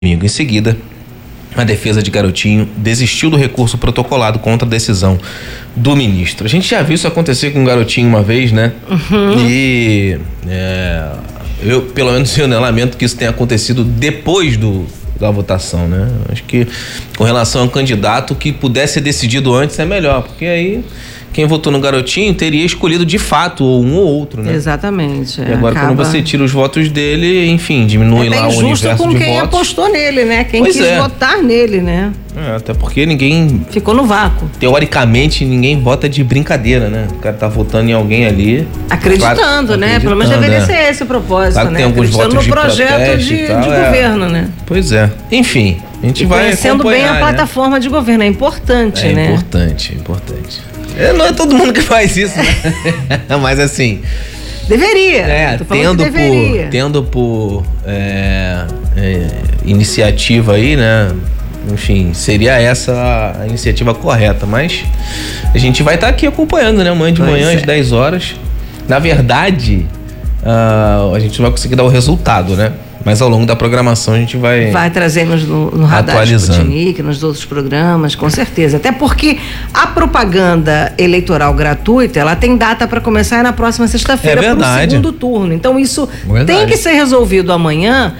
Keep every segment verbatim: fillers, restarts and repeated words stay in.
Em seguida, a defesa de Garotinho desistiu do recurso protocolado contra a decisão do ministro. A gente já viu isso acontecer com o Garotinho uma vez, né? Uhum. E é, eu, pelo menos, eu lamento que isso tenha acontecido depois do, da votação, né? Acho que com relação ao candidato que pudesse ser decidido antes é melhor, porque aí quem votou no Garotinho teria escolhido de fato um ou outro, né? Exatamente. E agora acaba... quando você tira os votos dele, enfim, diminui é lá o universo de votos. É com quem apostou nele, né? Quem pois quis é. votar nele, né? É, até porque ninguém... ficou no vácuo. Teoricamente, ninguém vota de brincadeira, né? O cara tá votando em alguém ali... Acreditando, claro, né? Acreditando, pelo menos deveria é. ser esse o propósito, claro, né? Tem alguns Acreditando votos no de projeto de, tal, de é. governo, né? Pois é. Enfim, a gente e vai conhecendo bem a né? plataforma de governo. É importante, é né? É importante, é importante. É, não é todo mundo que faz isso, né? Mas assim... Deveria. É, tendo deveria. por, tendo por é, é, iniciativa aí, né? Enfim, seria essa a iniciativa correta, mas a gente vai estar tá aqui acompanhando, né? Amanhã de pois manhã, é. às dez horas. Na verdade, uh, a gente não vai conseguir dar o resultado, né? Mas ao longo da programação a gente vai... Vai trazendo no, no radar Sputnik, nos outros programas, com certeza. Até porque a propaganda eleitoral gratuita, ela tem data para começar na próxima sexta-feira é para o segundo turno. Então isso verdade. tem que ser resolvido amanhã,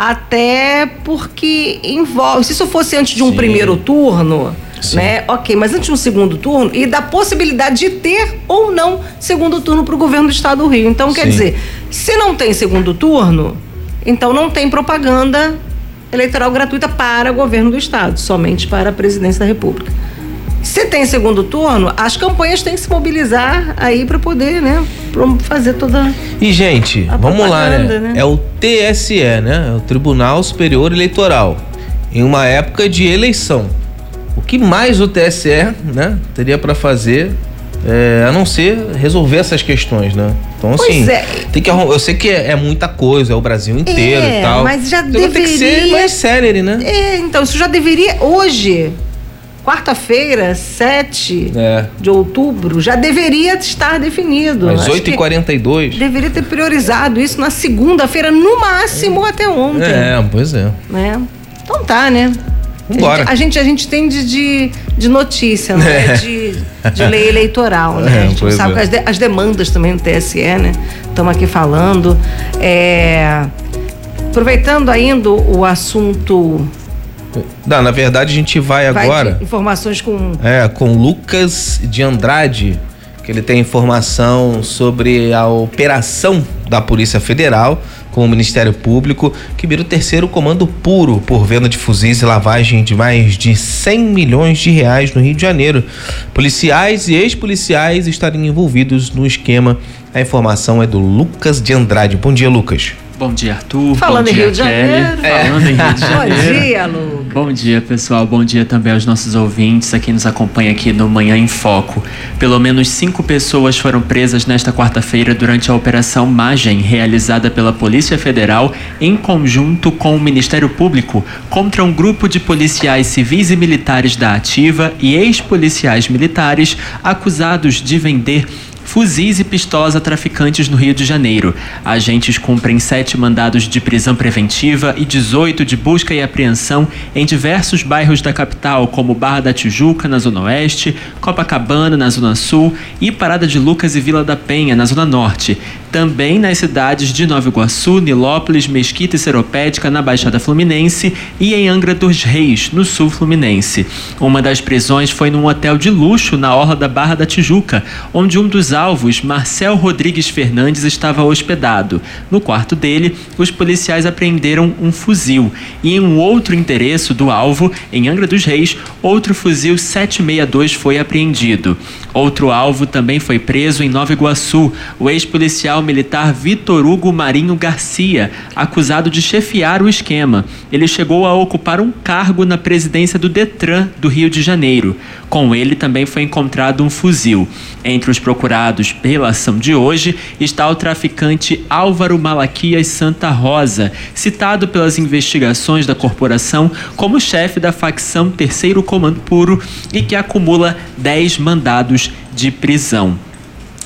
até porque envolve... Se isso fosse antes de um Sim. primeiro turno... Sim. Né? Ok, mas antes de um segundo turno e da possibilidade de ter ou não segundo turno para o governo do estado do Rio. Então, quer Sim. dizer, se não tem segundo turno, então não tem propaganda eleitoral gratuita para o governo do estado, somente para a presidência da República. Se tem segundo turno, as campanhas têm que se mobilizar aí para poder, né, fazer toda E, gente, vamos lá, né? né? É o T S E, né? É o Tribunal Superior Eleitoral, em uma época de eleição. O que mais o T S E, né, teria para fazer, é, a não ser resolver essas questões, né? Então, pois assim, é. tem que arrum... eu sei que é, é muita coisa, é o Brasil inteiro é, e tal. mas já então, deveria... tem que ser mais célere, né? É, então, isso já deveria, hoje, quarta-feira, sete é. de outubro, já deveria estar definido. Às oito e quarenta e dois. Deveria ter priorizado isso na segunda-feira, no máximo, é. até ontem. É, pois é. Né? Então tá, né? Vambora. A gente, a gente tem de, de, de notícia, não é? De, de lei eleitoral, né? É, a gente não sabe é. as, de, as demandas também do T S E, né? Estamos aqui falando. É, aproveitando ainda o assunto... Não, na verdade a gente vai, vai agora... Informações com... É, com Lucas de Andrade, que ele tem informação sobre a operação da Polícia Federal com o Ministério Público, que vira o terceiro comando puro por venda de fuzis e lavagem de mais de cem milhões de reais no Rio de Janeiro. Policiais e ex-policiais estariam envolvidos no esquema. A informação é do Lucas de Andrade. Bom dia, Lucas. Bom dia, Arthur. Falando Bom dia, em Rio de Janeiro. É. Falando em Rio de Janeiro. Bom dia, Lucas. Bom dia, pessoal. Bom dia também aos nossos ouvintes, a quem nos acompanha aqui no Manhã em Foco. Pelo menos cinco pessoas foram presas nesta quarta-feira durante a Operação Magem, realizada pela Polícia Federal em conjunto com o Ministério Público, contra um grupo de policiais civis e militares da Ativa e ex-policiais militares acusados de vender fuzis e pistolas a traficantes no Rio de Janeiro. Agentes cumprem sete mandados de prisão preventiva e dezoito de busca e apreensão em diversos bairros da capital, como Barra da Tijuca, na Zona Oeste, Copacabana, na Zona Sul, e Parada de Lucas e Vila da Penha, na Zona Norte. Também nas cidades de Nova Iguaçu, Nilópolis, Mesquita e Seropédica, na Baixada Fluminense, e em Angra dos Reis, no Sul Fluminense. Uma das prisões foi num hotel de luxo na orla da Barra da Tijuca, onde um dos alvos, Marcel Rodrigues Fernandes, estava hospedado. No quarto dele, os policiais apreenderam um fuzil. E em um outro endereço do alvo, em Angra dos Reis, outro fuzil sete sessenta e dois foi apreendido. Outro alvo também foi preso em Nova Iguaçu, o ex-policial militar Vitor Hugo Marinho Garcia, acusado de chefiar o esquema. Ele chegou a ocupar um cargo na presidência do Detran do Rio de Janeiro. Com ele também foi encontrado um fuzil. Entre os procurados pela ação de hoje está o traficante Álvaro Malaquias Santa Rosa, citado pelas investigações da corporação como chefe da facção Terceiro Comando Puro e que acumula dez mandados de prisão.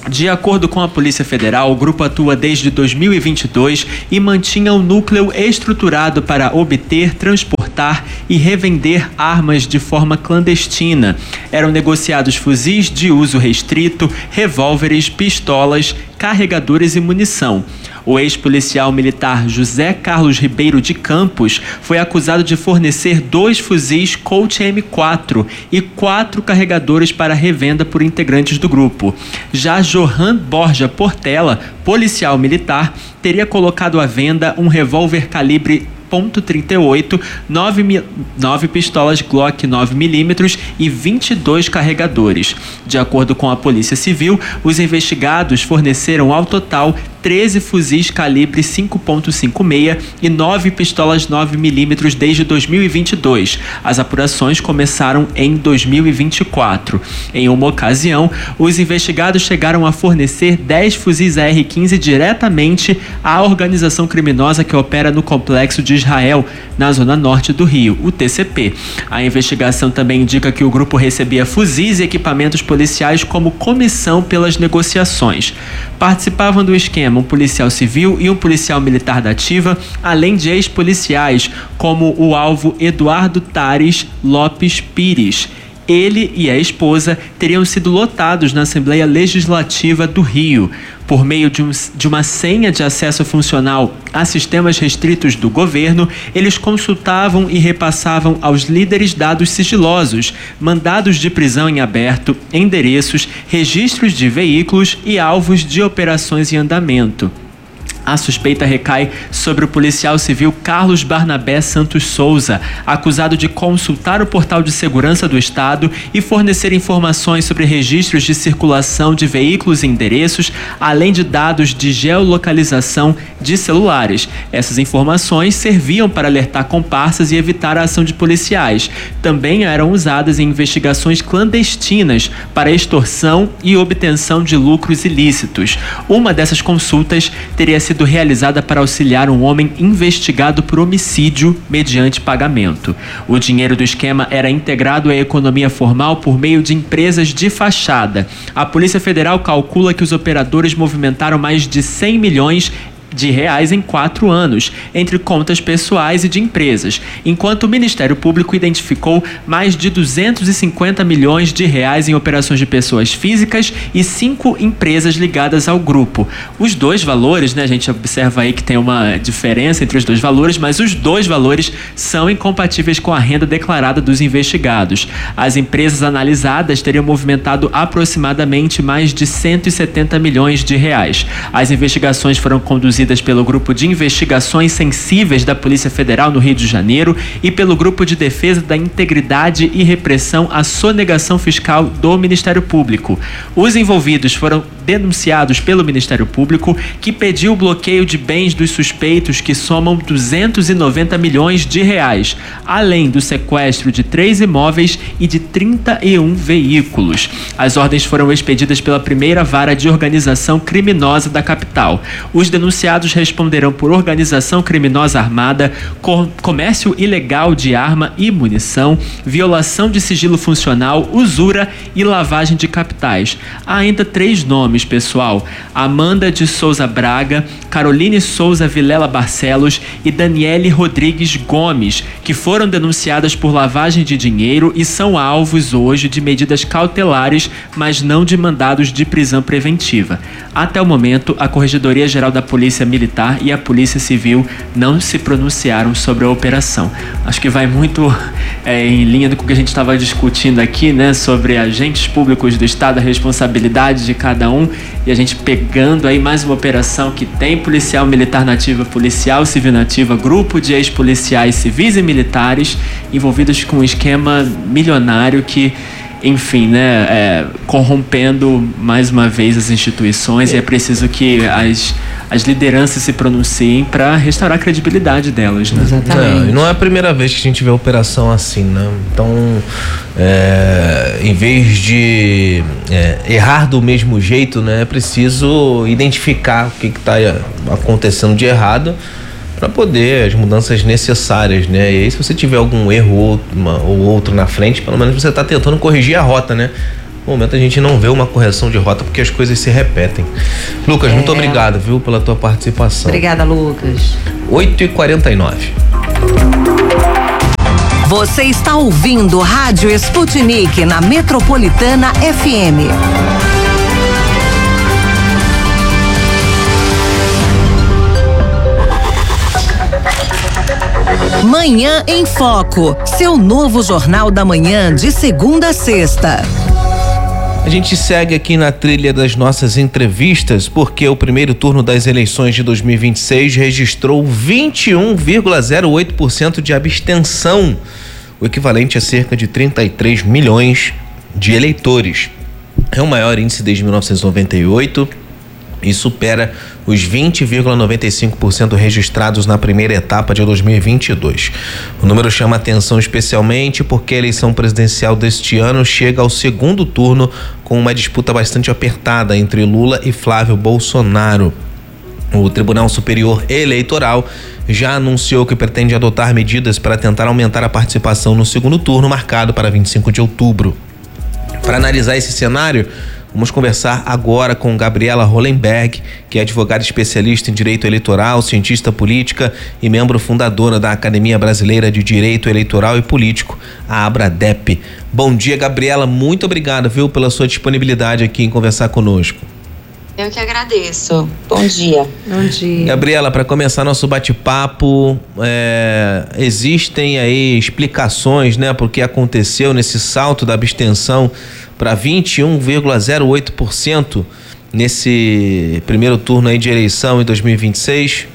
De acordo com a Polícia Federal, o grupo atua desde dois mil e vinte e dois e mantinha um núcleo estruturado para obter, transportar e revender armas de forma clandestina. Eram negociados fuzis de uso restrito, revólveres, pistolas, carregadores e munição. O ex-policial militar José Carlos Ribeiro de Campos foi acusado de fornecer dois fuzis Colt M quatro e quatro carregadores para revenda por integrantes do grupo. Já Johan Borja Portela, policial militar, teria colocado à venda um revólver calibre ponto trinta e oito, nove, nove pistolas Glock nove milímetros e vinte e dois carregadores. De acordo com a Polícia Civil, os investigados forneceram ao total treze fuzis calibre cinco ponto cinquenta e seis e nove pistolas nove milímetros desde dois mil e vinte e dois. As apurações começaram em dois mil e vinte e quatro. Em uma ocasião, os investigados chegaram a fornecer dez fuzis A R quinze diretamente à organização criminosa que opera no Complexo de Israel, na zona norte do Rio, o T C P. A investigação também indica que o grupo recebia fuzis e equipamentos policiais como comissão pelas negociações. Participavam do esquema um policial civil e um policial militar da ativa, além de ex-policiais, como o alvo Eduardo Tares Lopes Pires. Ele e a esposa teriam sido lotados na Assembleia Legislativa do Rio. Por meio de, um, de uma senha de acesso funcional a sistemas restritos do governo, eles consultavam e repassavam aos líderes dados sigilosos, mandados de prisão em aberto, endereços, registros de veículos e alvos de operações em andamento. A suspeita recai sobre o policial civil Carlos Barnabé Santos Souza, acusado de consultar o portal de segurança do Estado e fornecer informações sobre registros de circulação de veículos e endereços, além de dados de geolocalização de celulares. Essas informações serviam para alertar comparsas e evitar a ação de policiais. Também eram usadas em investigações clandestinas para extorsão e obtenção de lucros ilícitos. Uma dessas consultas teria sido realizada para auxiliar um homem investigado por homicídio mediante pagamento. O dinheiro do esquema era integrado à economia formal por meio de empresas de fachada. A Polícia Federal calcula que os operadores movimentaram mais de cem milhões de reais em quatro anos, entre contas pessoais e de empresas, enquanto o Ministério Público identificou mais de duzentos e cinquenta milhões de reais em operações de pessoas físicas e cinco empresas ligadas ao grupo. Os dois valores, né, a gente observa aí que tem uma diferença entre os dois valores, mas os dois valores são incompatíveis com a renda declarada dos investigados. As empresas analisadas teriam movimentado aproximadamente mais de cento e setenta milhões de reais. As investigações foram conduzidas pelo Grupo de Investigações Sensíveis da Polícia Federal no Rio de Janeiro e pelo Grupo de Defesa da Integridade e Repressão à Sonegação Fiscal do Ministério Público. Os envolvidos foram denunciados pelo Ministério Público, que pediu o bloqueio de bens dos suspeitos, que somam duzentos e noventa milhões de reais, além do sequestro de três imóveis e de trinta e um veículos. As ordens foram expedidas pela primeira vara de organização criminosa da capital. Os denunciados responderão por organização criminosa armada, com comércio ilegal de arma e munição, violação de sigilo funcional, usura e lavagem de capitais. Há ainda três nomes, pessoal: Amanda de Souza Braga, Caroline Souza Vilela Barcelos e Daniele Rodrigues Gomes, que foram denunciadas por lavagem de dinheiro e são alvos hoje de medidas cautelares, mas não de mandados de prisão preventiva. Até o momento, a Corregedoria Geral da Polícia Militar e a Polícia Civil não se pronunciaram sobre a operação. Acho que vai muito é, em linha com o que a gente estava discutindo aqui, né, sobre agentes públicos do Estado, a responsabilidade de cada um, e a gente pegando aí mais uma operação que tem policial militar nativa, policial civil nativa, grupo de ex-policiais civis e militares envolvidos com um esquema milionário que, enfim, né, é, corrompendo mais uma vez as instituições, e é preciso que as, as lideranças se pronunciem para restaurar a credibilidade delas, né? Exatamente. Não, não é a primeira vez que a gente vê operação assim, né? Então, é, em vez de é, errar do mesmo jeito, né, é preciso identificar o que está acontecendo de errado para poder as mudanças necessárias, né? E aí, se você tiver algum erro ou, uma, ou outro na frente, pelo menos você está tentando corrigir a rota, né? no momento a gente não vê uma correção de rota porque as coisas se repetem. Lucas, é. muito obrigado, viu, pela tua participação. Obrigada, Lucas. oito e quarenta e nove. Você está ouvindo Rádio Sputnik na Metropolitana F M. Manhã em Foco, seu novo jornal da manhã de segunda a sexta. A gente segue aqui na trilha das nossas entrevistas porque o primeiro turno das eleições de dois mil e vinte e seis registrou vinte e um vírgula zero oito por cento de abstenção, o equivalente a cerca de trinta e três milhões de eleitores. É o maior índice desde mil novecentos e noventa e oito e supera os vinte vírgula noventa e cinco por cento registrados na primeira etapa de dois mil e vinte e dois. O número chama atenção especialmente porque a eleição presidencial deste ano chega ao segundo turno com uma disputa bastante apertada entre Lula e Flávio Bolsonaro. O Tribunal Superior Eleitoral já anunciou que pretende adotar medidas para tentar aumentar a participação no segundo turno, marcado para vinte e cinco de outubro. Para analisar esse cenário, vamos conversar agora com Gabriela Hollenberg, que é advogada especialista em direito eleitoral, cientista política e membro fundadora da Academia Brasileira de Direito Eleitoral e Político, a ABRADEP. Bom dia, Gabriela, muito obrigado, viu, pela sua disponibilidade aqui em conversar conosco. Eu que agradeço. Bom dia. Bom dia. Gabriela, para começar nosso bate-papo, é, existem aí explicações, né, por que aconteceu nesse salto da abstenção para vinte e um vírgula zero oito por cento nesse primeiro turno aí de eleição em dois mil e vinte e seis?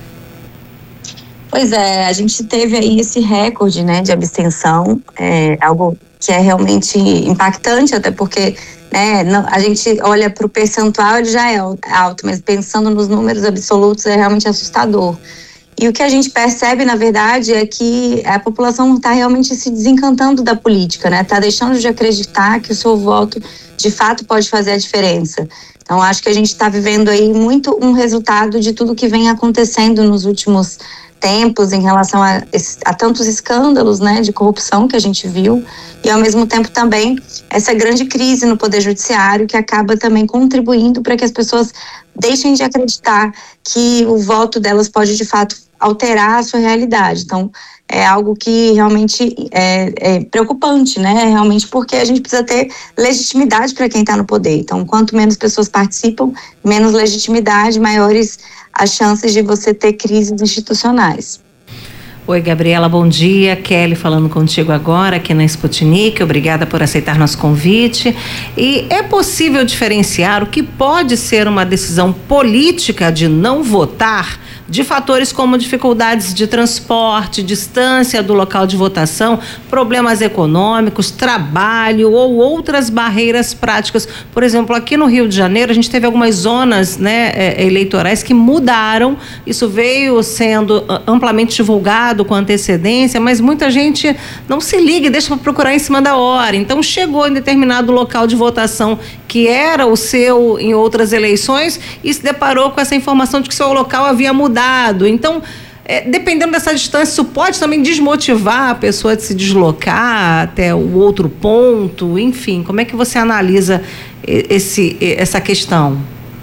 Pois é, a gente teve aí esse recorde, né, de abstenção, é algo que é realmente impactante, até porque, né, não, a gente olha para o percentual, ele já é alto, mas pensando nos números absolutos é realmente assustador. E o que a gente percebe, na verdade, é que a população está realmente se desencantando da política, né? Está deixando de acreditar que o seu voto, de fato, pode fazer a diferença. Então, acho que a gente está vivendo aí muito um resultado de tudo que vem acontecendo nos últimos tempos em relação a, a tantos escândalos, né, de corrupção que a gente viu e, ao mesmo tempo, também essa grande crise no Poder Judiciário que acaba também contribuindo para que as pessoas deixem de acreditar que o voto delas pode, de fato, alterar a sua realidade. Então, é algo que realmente é, é preocupante, né? Realmente porque a gente precisa ter legitimidade para quem está no poder. Então, quanto menos pessoas participam, menos legitimidade, maiores as chances de você ter crises institucionais. Oi, Gabriela, bom dia. Kelly falando contigo agora aqui na Sputnik. Obrigada por aceitar nosso convite. E é possível diferenciar o que pode ser uma decisão política de não votar de fatores como dificuldades de transporte, distância do local de votação, problemas econômicos, trabalho ou outras barreiras práticas. Por exemplo, aqui no Rio de Janeiro, a gente teve algumas zonas, né, eleitorais que mudaram. Isso veio sendo amplamente divulgado com antecedência, mas muita gente não se liga e deixa para procurar em cima da hora. Então, chegou em determinado local de votação que era o seu em outras eleições e se deparou com essa informação de que seu local havia mudado. Então, é, dependendo dessa distância, isso pode também desmotivar a pessoa de se deslocar até o outro ponto. Enfim, como é que você analisa esse, essa questão?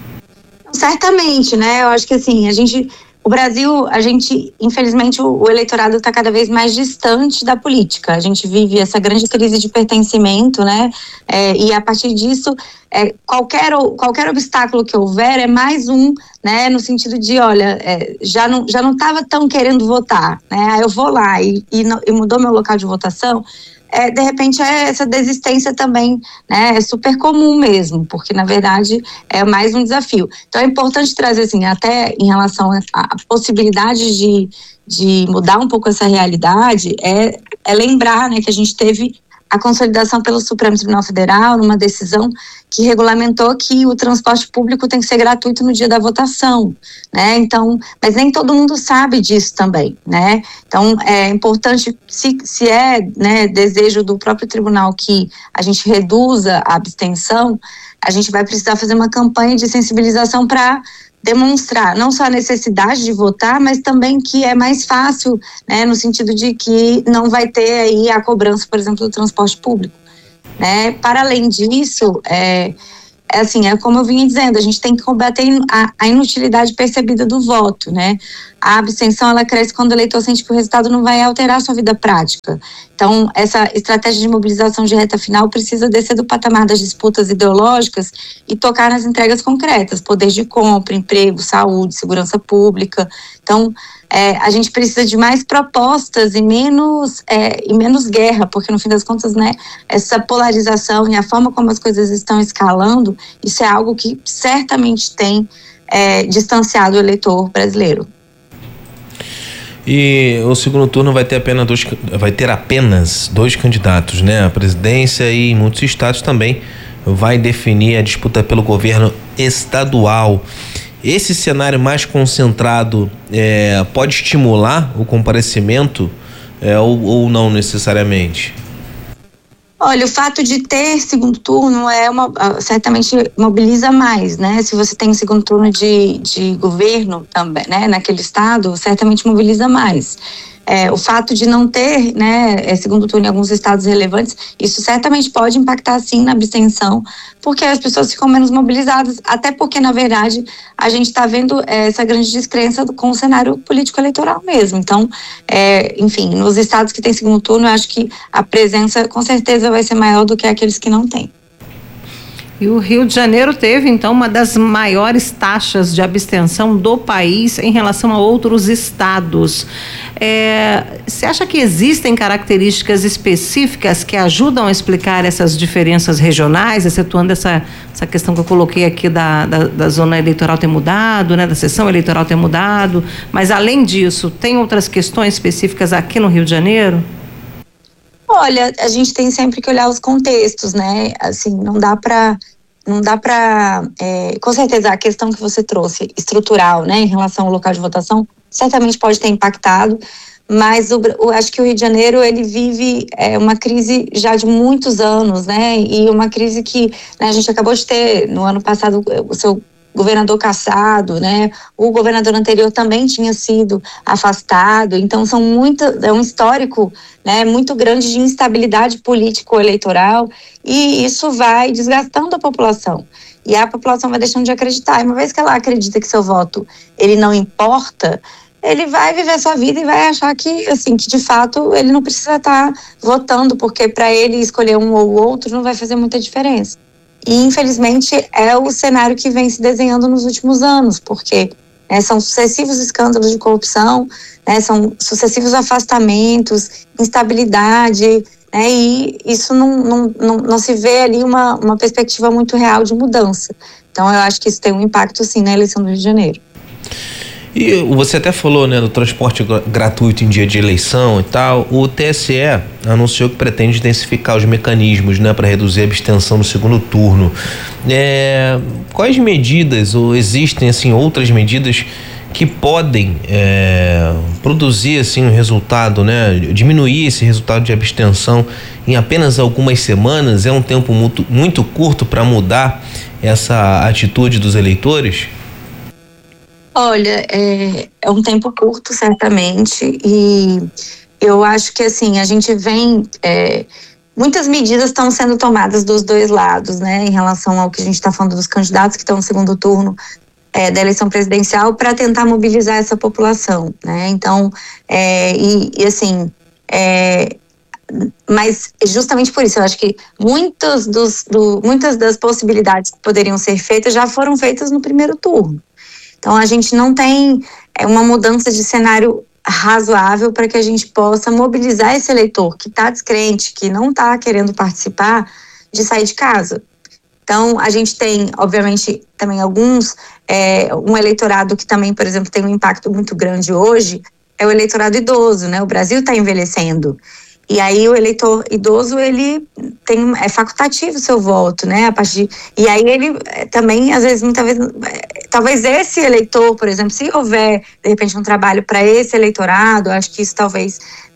Certamente, né? Eu acho que assim, a gente... O Brasil, a gente, infelizmente, o, o eleitorado está cada vez mais distante da política. A gente vive essa grande crise de pertencimento, né? É, e a partir disso, é, qualquer, qualquer obstáculo que houver é mais um, né? No sentido de, olha, é, já não já não estava tão querendo votar, né? Aí eu vou lá e, e, e mudou meu local de votação. É, de repente é essa desistência também, né, é super comum mesmo, porque na verdade é mais um desafio. Então é importante trazer assim, até em relação à possibilidade de, de mudar um pouco essa realidade, é, é lembrar, né, que a gente teve a consolidação pelo Supremo Tribunal Federal numa decisão que regulamentou que o transporte público tem que ser gratuito no dia da votação, né? Então, mas nem todo mundo sabe disso também, né? Então, é importante, se, se é, né, desejo do próprio tribunal que a gente reduza a abstenção, a gente vai precisar fazer uma campanha de sensibilização para demonstrar não só a necessidade de votar, mas também que é mais fácil, né, no sentido de que não vai ter aí a cobrança, por exemplo, do transporte público. né? Para além disso, é, é assim, é como eu vinha dizendo, a gente tem que combater a, a inutilidade percebida do voto, né? A abstenção, ela cresce quando o eleitor sente que o resultado não vai alterar a sua vida prática. Então, essa estratégia de mobilização de reta final precisa descer do patamar das disputas ideológicas e tocar nas entregas concretas, poder de compra, emprego, saúde, segurança pública. Então, é, a gente precisa de mais propostas e menos, é, e menos guerra, porque no fim das contas, né, essa polarização e a forma como as coisas estão escalando, isso é algo que certamente tem é, distanciado o eleitor brasileiro. E o segundo turno vai ter apenas dois, vai ter apenas dois candidatos, né? A presidência e em muitos estados também vai definir a disputa pelo governo estadual. Esse cenário mais concentrado é, pode estimular o comparecimento é, ou, ou não necessariamente? Olha, o fato de ter segundo turno é uma, certamente mobiliza mais, né? Se você tem segundo turno de, de governo também, né? Naquele estado, certamente mobiliza mais. É, o fato de não ter, né, segundo turno em alguns estados relevantes, isso certamente pode impactar sim na abstenção, porque as pessoas ficam menos mobilizadas, até porque, na verdade, a gente está vendo é, essa grande descrença com o cenário político-eleitoral mesmo. Então, é, enfim, nos estados que tem segundo turno, eu acho que a presença com certeza vai ser maior do que aqueles que não têm. E o Rio de Janeiro teve, então, uma das maiores taxas de abstenção do país em relação a outros estados. É, você acha que existem características específicas que ajudam a explicar essas diferenças regionais, excetuando essa, essa questão que eu coloquei aqui da, da, da zona eleitoral ter mudado, né, da sessão eleitoral ter mudado, mas além disso, tem outras questões específicas aqui no Rio de Janeiro? Olha, a gente tem sempre que olhar os contextos, né? Assim, não dá para, não dá para, é, com certeza a questão que você trouxe, estrutural, né, em relação ao local de votação, certamente pode ter impactado, mas o, o, acho que o Rio de Janeiro, ele vive é, uma crise já de muitos anos, né? E uma crise que, né, a gente acabou de ter no ano passado o seu governador cassado, né? O governador anterior também tinha sido afastado, então são muito, é um histórico, né, muito grande de instabilidade político-eleitoral, e isso vai desgastando a população, e a população vai deixando de acreditar, e uma vez que ela acredita que seu voto, ele não importa, ele vai viver sua vida e vai achar que, assim, que de fato ele não precisa estar votando, porque para ele escolher um ou outro não vai fazer muita diferença. E, infelizmente, é o cenário que vem se desenhando nos últimos anos, porque né, são sucessivos escândalos de corrupção, né, são sucessivos afastamentos, instabilidade, né, e isso não, não, não, não se vê ali uma, uma perspectiva muito real de mudança. Então, eu acho que isso tem um impacto, sim, na eleição do Rio de Janeiro. E você até falou, né, do transporte gratuito em dia de eleição e tal. O T S E anunciou que pretende intensificar os mecanismos, né, para reduzir a abstenção no segundo turno. É, quais medidas, ou existem assim outras medidas que podem é, produzir assim um resultado, né, diminuir esse resultado de abstenção em apenas algumas semanas? É um tempo muito, muito curto para mudar essa atitude dos eleitores? Olha, é, é um tempo curto, certamente, e eu acho que, assim, a gente vem... É, muitas medidas estão sendo tomadas dos dois lados, né, em relação ao que a gente está falando dos candidatos que estão no segundo turno é, da eleição presidencial, para tentar mobilizar essa população, né, então, é, e, e, assim... É, mas justamente por isso, eu acho que muitos dos, do, muitas das possibilidades que poderiam ser feitas já foram feitas no primeiro turno. Então, a gente não tem uma mudança de cenário razoável para que a gente possa mobilizar esse eleitor que está descrente, que não está querendo participar, de sair de casa. Então, a gente tem, obviamente, também alguns, é, um eleitorado que também, por exemplo, tem um impacto muito grande hoje, é o eleitorado idoso, né? O Brasil está envelhecendo. E aí o eleitor idoso, ele tem, é facultativo o seu voto, né? A partir, e aí ele também, às vezes, muitas vezes, talvez esse eleitor, por exemplo, se houver, de repente, um trabalho para esse eleitorado, acho que isso talvez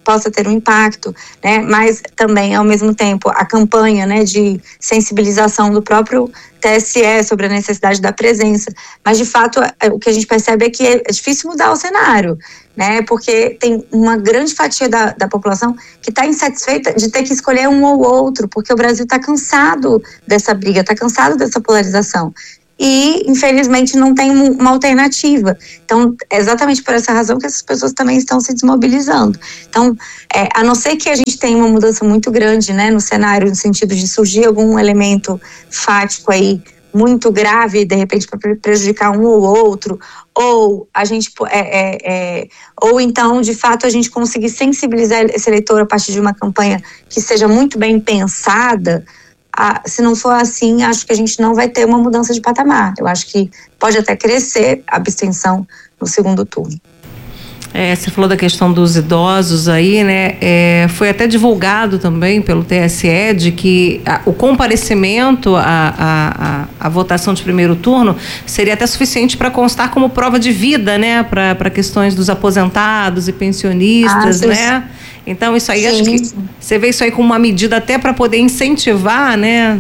possa ter um impacto, né? Mas também, ao mesmo tempo, a campanha, né, de sensibilização do próprio T S E sobre a necessidade da presença. Mas, de fato, o que a gente percebe é que é difícil mudar o cenário, né? Porque tem uma grande fatia da, da população que está insatisfeita de ter que escolher um ou outro, porque o Brasil está cansado dessa briga, está cansado dessa polarização. E, infelizmente, não tem uma alternativa. Então, é exatamente por essa razão que essas pessoas também estão se desmobilizando. Então, é, a não ser que a gente tenha uma mudança muito grande, né, no cenário, no sentido de surgir algum elemento fático aí, muito grave, de repente, para prejudicar um ou outro, ou a gente é, é, é, ou então, de fato, a gente conseguir sensibilizar esse eleitor a partir de uma campanha que seja muito bem pensada. Ah, se não for assim, acho que a gente não vai ter uma mudança de patamar. Eu acho que pode até crescer a abstenção no segundo turno. É, você falou da questão dos idosos aí, né? É, foi até divulgado também pelo T S E de que a, o comparecimento à, à, à votação de primeiro turno seria até suficiente para constar como prova de vida, né? Para questões dos aposentados e pensionistas, ah, né? Então, isso aí, sim, acho que você vê isso aí como uma medida até para poder incentivar, né?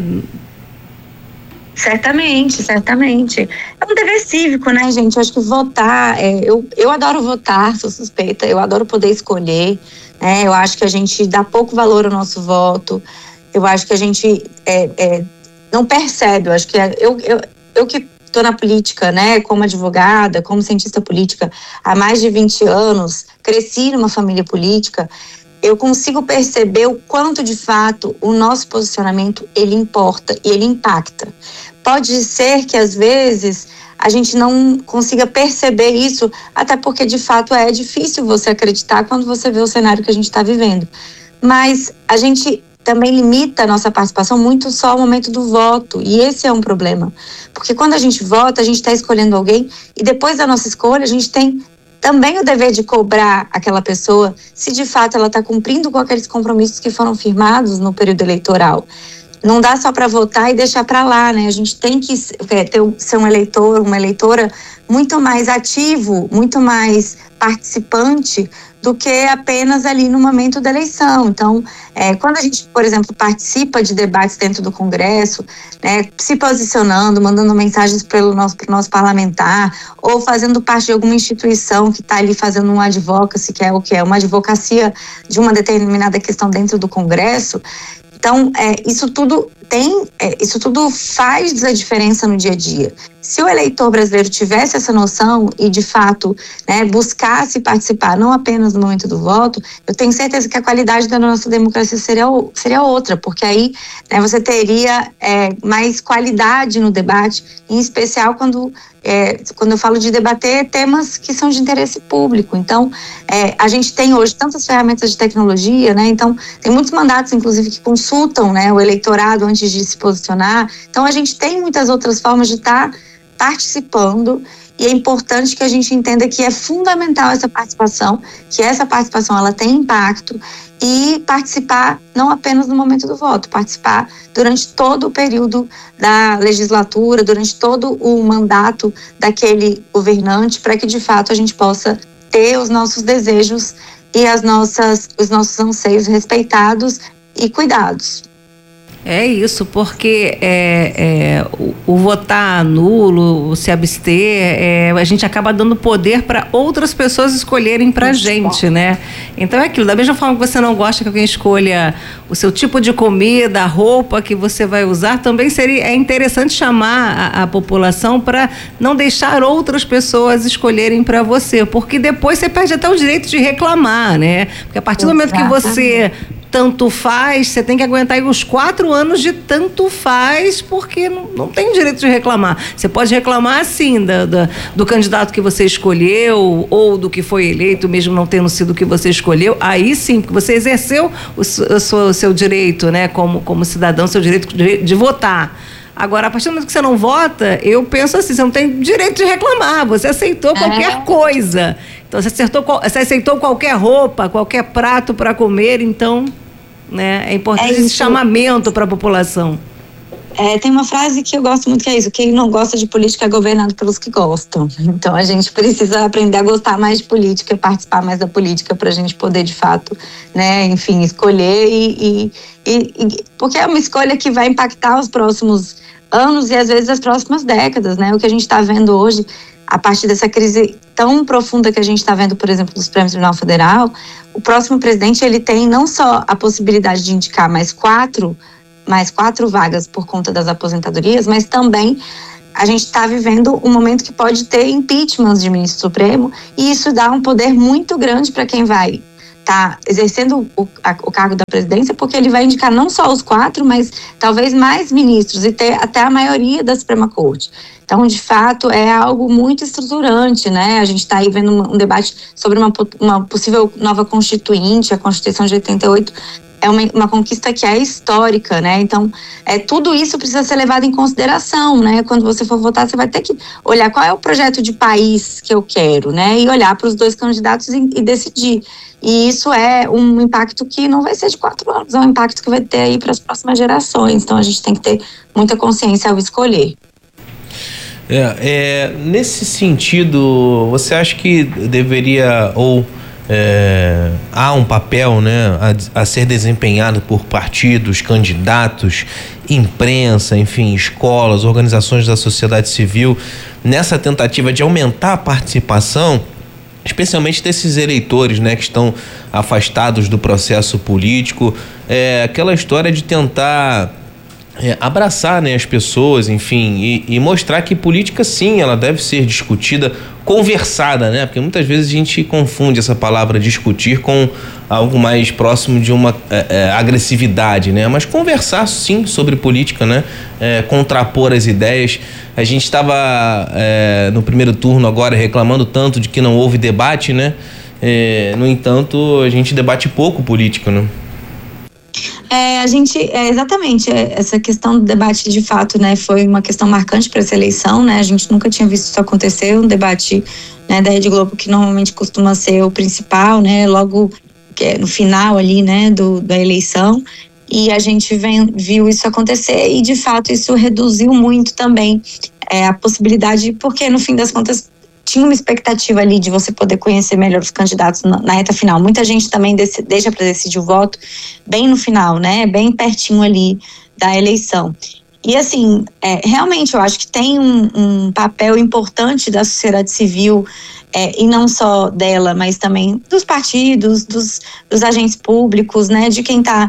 Certamente, certamente. É um dever cívico, né, gente? Eu acho que votar, é, eu, eu adoro votar, sou suspeita, eu adoro poder escolher, né? Eu acho que a gente dá pouco valor ao nosso voto, eu acho que a gente é, é, não percebe, eu acho que é, eu, eu, eu que estou na política, né, como advogada, como cientista política há mais de vinte anos, cresci numa família política, eu consigo perceber o quanto, de fato, o nosso posicionamento, ele importa e ele impacta. Pode ser que, às vezes, a gente não consiga perceber isso, até porque, de fato, é difícil você acreditar quando você vê o cenário que a gente está vivendo. Mas a gente também limita a nossa participação muito só ao momento do voto, e esse é um problema. Porque quando a gente vota, a gente está escolhendo alguém, e depois da nossa escolha, a gente tem também o dever de cobrar aquela pessoa se de fato ela está cumprindo com aqueles compromissos que foram firmados no período eleitoral. Não dá só para votar e deixar para lá, né? A gente tem que é, ter, ser um eleitor, uma eleitora muito mais ativo, muito mais participante do que apenas ali no momento da eleição. Então, é, quando a gente, por exemplo, participa de debates dentro do Congresso, né, se posicionando, mandando mensagens pelo nosso, pro nosso parlamentar, ou fazendo parte de alguma instituição que está ali fazendo um advocacy, que é o que é uma advocacia de uma determinada questão dentro do Congresso. Então, é, isso tudo tem, é, isso tudo faz a diferença no dia a dia. Se o eleitor brasileiro tivesse essa noção e, de fato, né, buscasse participar, não apenas no momento do voto, eu tenho certeza que a qualidade da nossa democracia seria, seria outra, porque aí, né, você teria é, mais qualidade no debate, em especial quando, é, quando eu falo de debater temas que são de interesse público. Então, é, a gente tem hoje tantas ferramentas de tecnologia, né, então tem muitos mandatos, inclusive, que consultam, né, o eleitorado antes de se posicionar. Então, a gente tem muitas outras formas de estar participando, e é importante que a gente entenda que é fundamental essa participação, que essa participação ela tem impacto, e participar não apenas no momento do voto, participar durante todo o período da legislatura, durante todo o mandato daquele governante, para que de fato a gente possa ter os nossos desejos e as nossas, os nossos anseios respeitados e cuidados. É isso, porque é, é, o, o votar nulo, o se abster, é, a gente acaba dando poder para outras pessoas escolherem para a gente, né? Então é aquilo, da mesma forma que você não gosta que alguém escolha o seu tipo de comida, a roupa que você vai usar, também seria, é interessante chamar a, a população para não deixar outras pessoas escolherem para você, porque depois você perde até o direito de reclamar, né? Porque a partir do momento que você tanto faz, você tem que aguentar aí os quatro anos de tanto faz, porque não, não tem direito de reclamar. Você pode reclamar, sim, da, da, do candidato que você escolheu, ou do que foi eleito, mesmo não tendo sido o que você escolheu, aí sim, porque você exerceu o, o, o seu direito, né, como, como cidadão, seu direito de, de votar. Agora, a partir do momento que você não vota, eu penso assim, você não tem direito de reclamar, você aceitou qualquer é. coisa. Então, você, acertou, você aceitou qualquer roupa, qualquer prato para comer, então, né, é importante é esse chamamento para a população. É, tem uma frase que eu gosto muito que é isso: quem não gosta de política é governado pelos que gostam. Então a gente precisa aprender a gostar mais de política, participar mais da política para a gente poder de fato, né, enfim, escolher e, e, e porque é uma escolha que vai impactar os próximos anos e às vezes as próximas décadas, né? O que a gente está vendo hoje, a partir dessa crise tão profunda que a gente está vendo, por exemplo, dos prêmios do Tribunal Federal, o próximo presidente ele tem não só a possibilidade de indicar mais quatro mais quatro vagas por conta das aposentadorias, mas também a gente está vivendo um momento que pode ter impeachments de ministro supremo, e isso dá um poder muito grande para quem vai estar tá exercendo o, a, o cargo da presidência, porque ele vai indicar não só os quatro, mas talvez mais ministros e ter até a maioria da Suprema Corte. Então, de fato, é algo muito estruturante, né? A gente está aí vendo um, um debate sobre uma, uma possível nova constituinte, a Constituição de oitenta e oito, é uma, uma conquista que é histórica, né? Então, é, tudo isso precisa ser levado em consideração, né? Quando você for votar, você vai ter que olhar qual é o projeto de país que eu quero, né? E olhar para os dois candidatos e, e decidir. E isso é um impacto que não vai ser de quatro anos, é um impacto que vai ter aí para as próximas gerações. Então, a gente tem que ter muita consciência ao escolher. É, é, nesse sentido, você acha que deveria, ou é, há um papel, né, a, a ser desempenhado por partidos, candidatos, imprensa, enfim, escolas, organizações da sociedade civil, nessa tentativa de aumentar a participação, especialmente desses eleitores, né, que estão afastados do processo político? É aquela história de tentar É, abraçar, né, as pessoas, enfim, e, e mostrar que política, sim, ela deve ser discutida, conversada, né? Porque muitas vezes a gente confunde essa palavra discutir com algo mais próximo de uma é, é, agressividade, né? Mas conversar, sim, sobre política, né? É, contrapor as ideias. A gente estava é, no primeiro turno agora reclamando tanto de que não houve debate, né? É, no entanto, a gente debate pouco política, né? É, a gente, é, exatamente, é, essa questão do debate de fato, né, foi uma questão marcante para essa eleição, né, a gente nunca tinha visto isso acontecer, um debate, né, da Rede Globo que normalmente costuma ser o principal, né, logo que é no final ali, né, do, da eleição, e a gente vem, viu isso acontecer e de fato isso reduziu muito também é, a possibilidade, porque no fim das contas tinha uma expectativa ali de você poder conhecer melhor os candidatos na, na reta final. Muita gente também desse, deixa para decidir o voto bem no final, né? Bem pertinho ali da eleição. E assim, é, realmente eu acho que tem um, um papel importante da sociedade civil, é, e não só dela, mas também dos partidos, dos, dos agentes públicos, né? De quem está,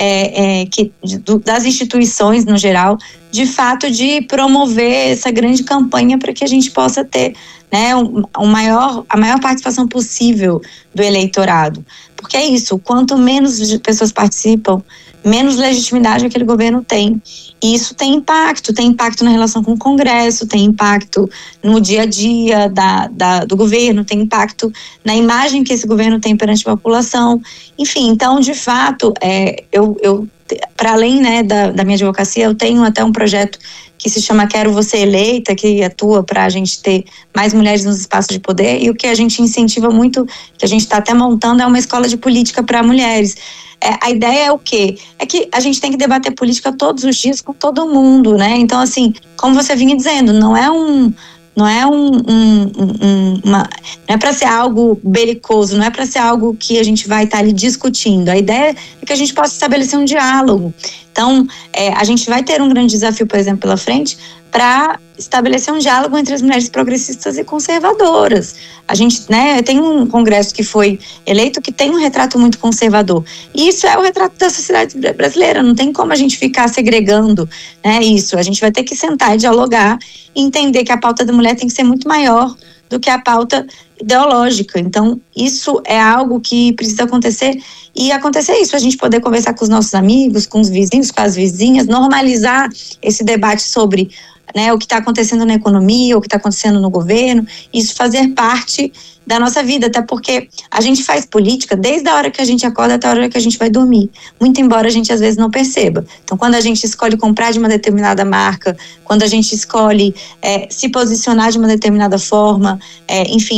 é, é, que, do, das instituições no geral, de fato de promover essa grande campanha para que a gente possa ter, né, um, um maior, a maior participação possível do eleitorado. Porque é isso, quanto menos pessoas participam, menos legitimidade aquele governo tem. E isso tem impacto, tem impacto na relação com o Congresso, tem impacto no dia a dia da, da, do governo, tem impacto na imagem que esse governo tem perante a população. Enfim, então, de fato, é, eu, eu para além, né, da, da minha advocacia, eu tenho até um projeto que se chama Quero Você Eleita, que atua para a gente ter mais mulheres nos espaços de poder, e o que a gente incentiva muito, que a gente está até montando, é uma escola de política para mulheres. É, a ideia é o quê? É que a gente tem que debater política todos os dias com todo mundo, né? Então, assim, como você vinha dizendo, não é um... Não é um, um, um uma, não é para ser algo belicoso, não é para ser algo que a gente vai estar tá ali discutindo. A ideia é que a gente possa estabelecer um diálogo. Então, é, a gente vai ter um grande desafio, por exemplo, pela frente, para estabelecer um diálogo entre as mulheres progressistas e conservadoras. A gente, né, tem um congresso que foi eleito que tem um retrato muito conservador. E isso é o retrato da sociedade brasileira, não tem como a gente ficar segregando, né, isso. A gente vai ter que sentar e dialogar e entender que a pauta da mulher tem que ser muito maior do que a pauta ideológica. Então, isso é algo que precisa acontecer, e acontecer isso, a gente poder conversar com os nossos amigos, com os vizinhos, com as vizinhas, normalizar esse debate sobre, né, o que está acontecendo na economia, o que está acontecendo no governo, isso fazer parte da nossa vida, até porque a gente faz política desde a hora que a gente acorda até a hora que a gente vai dormir, muito embora a gente às vezes não perceba. Então, quando a gente escolhe comprar de uma determinada marca, quando a gente escolhe é, se posicionar de uma determinada forma, é, enfim,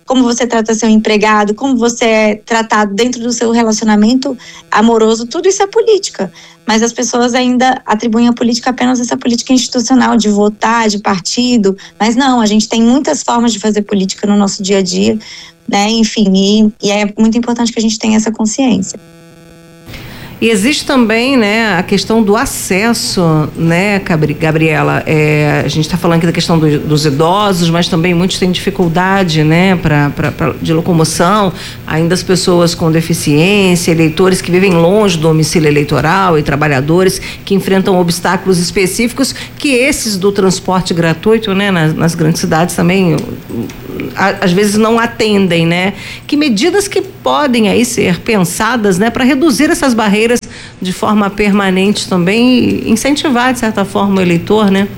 como você trata seu empregado, como você é tratado dentro do seu relacionamento amoroso, tudo isso é política. Mas as pessoas ainda atribuem a política apenas essa política institucional de votar, de partido, mas não, a gente tem muitas formas de fazer política no nosso dia a dia, né? Enfim, e, e é muito importante que a gente tenha essa consciência. E existe também, né, a questão do acesso, né, Gabriela? É, a gente está falando aqui da questão do, dos idosos, mas também muitos têm dificuldade, né, pra, pra, pra, de locomoção. Ainda as pessoas com deficiência, eleitores que vivem longe do domicílio eleitoral e trabalhadores que enfrentam obstáculos específicos, que esses do transporte gratuito, né, nas, nas grandes cidades também, a, às vezes não atendem, né? Que medidas que podem aí ser pensadas, né, para reduzir essas barreiras de forma permanente também e incentivar, de certa forma, o eleitor, né?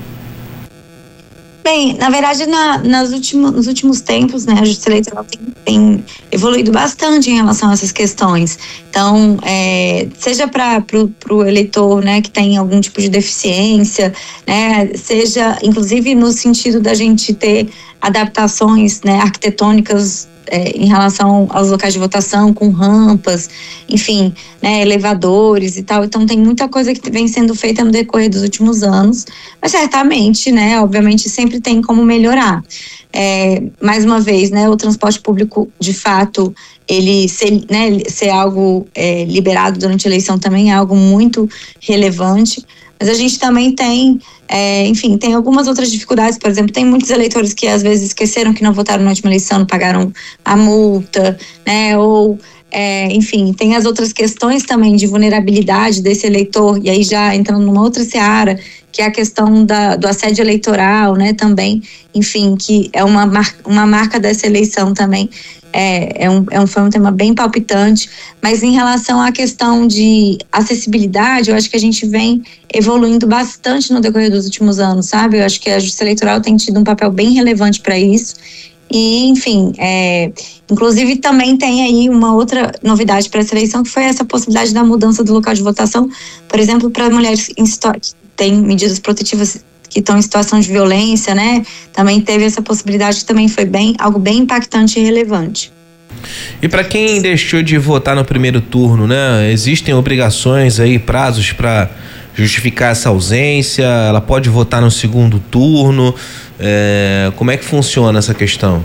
Bem, na verdade, na, nas últimos, nos últimos tempos, né, a Justiça Eleitoral tem, tem evoluído bastante em relação a essas questões. Então, é, seja para o eleitor, né, que tem algum tipo de deficiência, né, seja, inclusive, no sentido da gente ter adaptações, né, arquitetônicas É, em relação aos locais de votação, com rampas, enfim, né, elevadores e tal. Então tem muita coisa que vem sendo feita no decorrer dos últimos anos, mas certamente, né, obviamente sempre tem como melhorar. É, mais uma vez, né, o transporte público, de fato, ele ser, né, ser algo é, liberado durante a eleição também é algo muito relevante, mas a gente também tem, é, enfim, tem algumas outras dificuldades. Por exemplo, tem muitos eleitores que às vezes esqueceram que não votaram na última eleição, não pagaram a multa, né, ou, é, enfim, tem as outras questões também de vulnerabilidade desse eleitor, e aí já entrando numa outra seara, que é a questão da, do assédio eleitoral, né, também, enfim, que é uma, mar, uma marca dessa eleição também. É, é um, é um, foi um tema bem palpitante, mas em relação à questão de acessibilidade, eu acho que a gente vem evoluindo bastante no decorrer dos últimos anos, sabe? Eu acho que a Justiça Eleitoral tem tido um papel bem relevante para isso. E, enfim, é, inclusive também tem aí uma outra novidade para essa eleição, que foi essa possibilidade da mudança do local de votação, por exemplo, para mulheres em que têm medidas protetivas que estão em situação de violência, né? Também teve essa possibilidade, que também foi bem, algo bem impactante e relevante. E para quem deixou de votar no primeiro turno, né? Existem obrigações aí, prazos para justificar essa ausência? Ela pode votar no segundo turno? É, como é que funciona essa questão?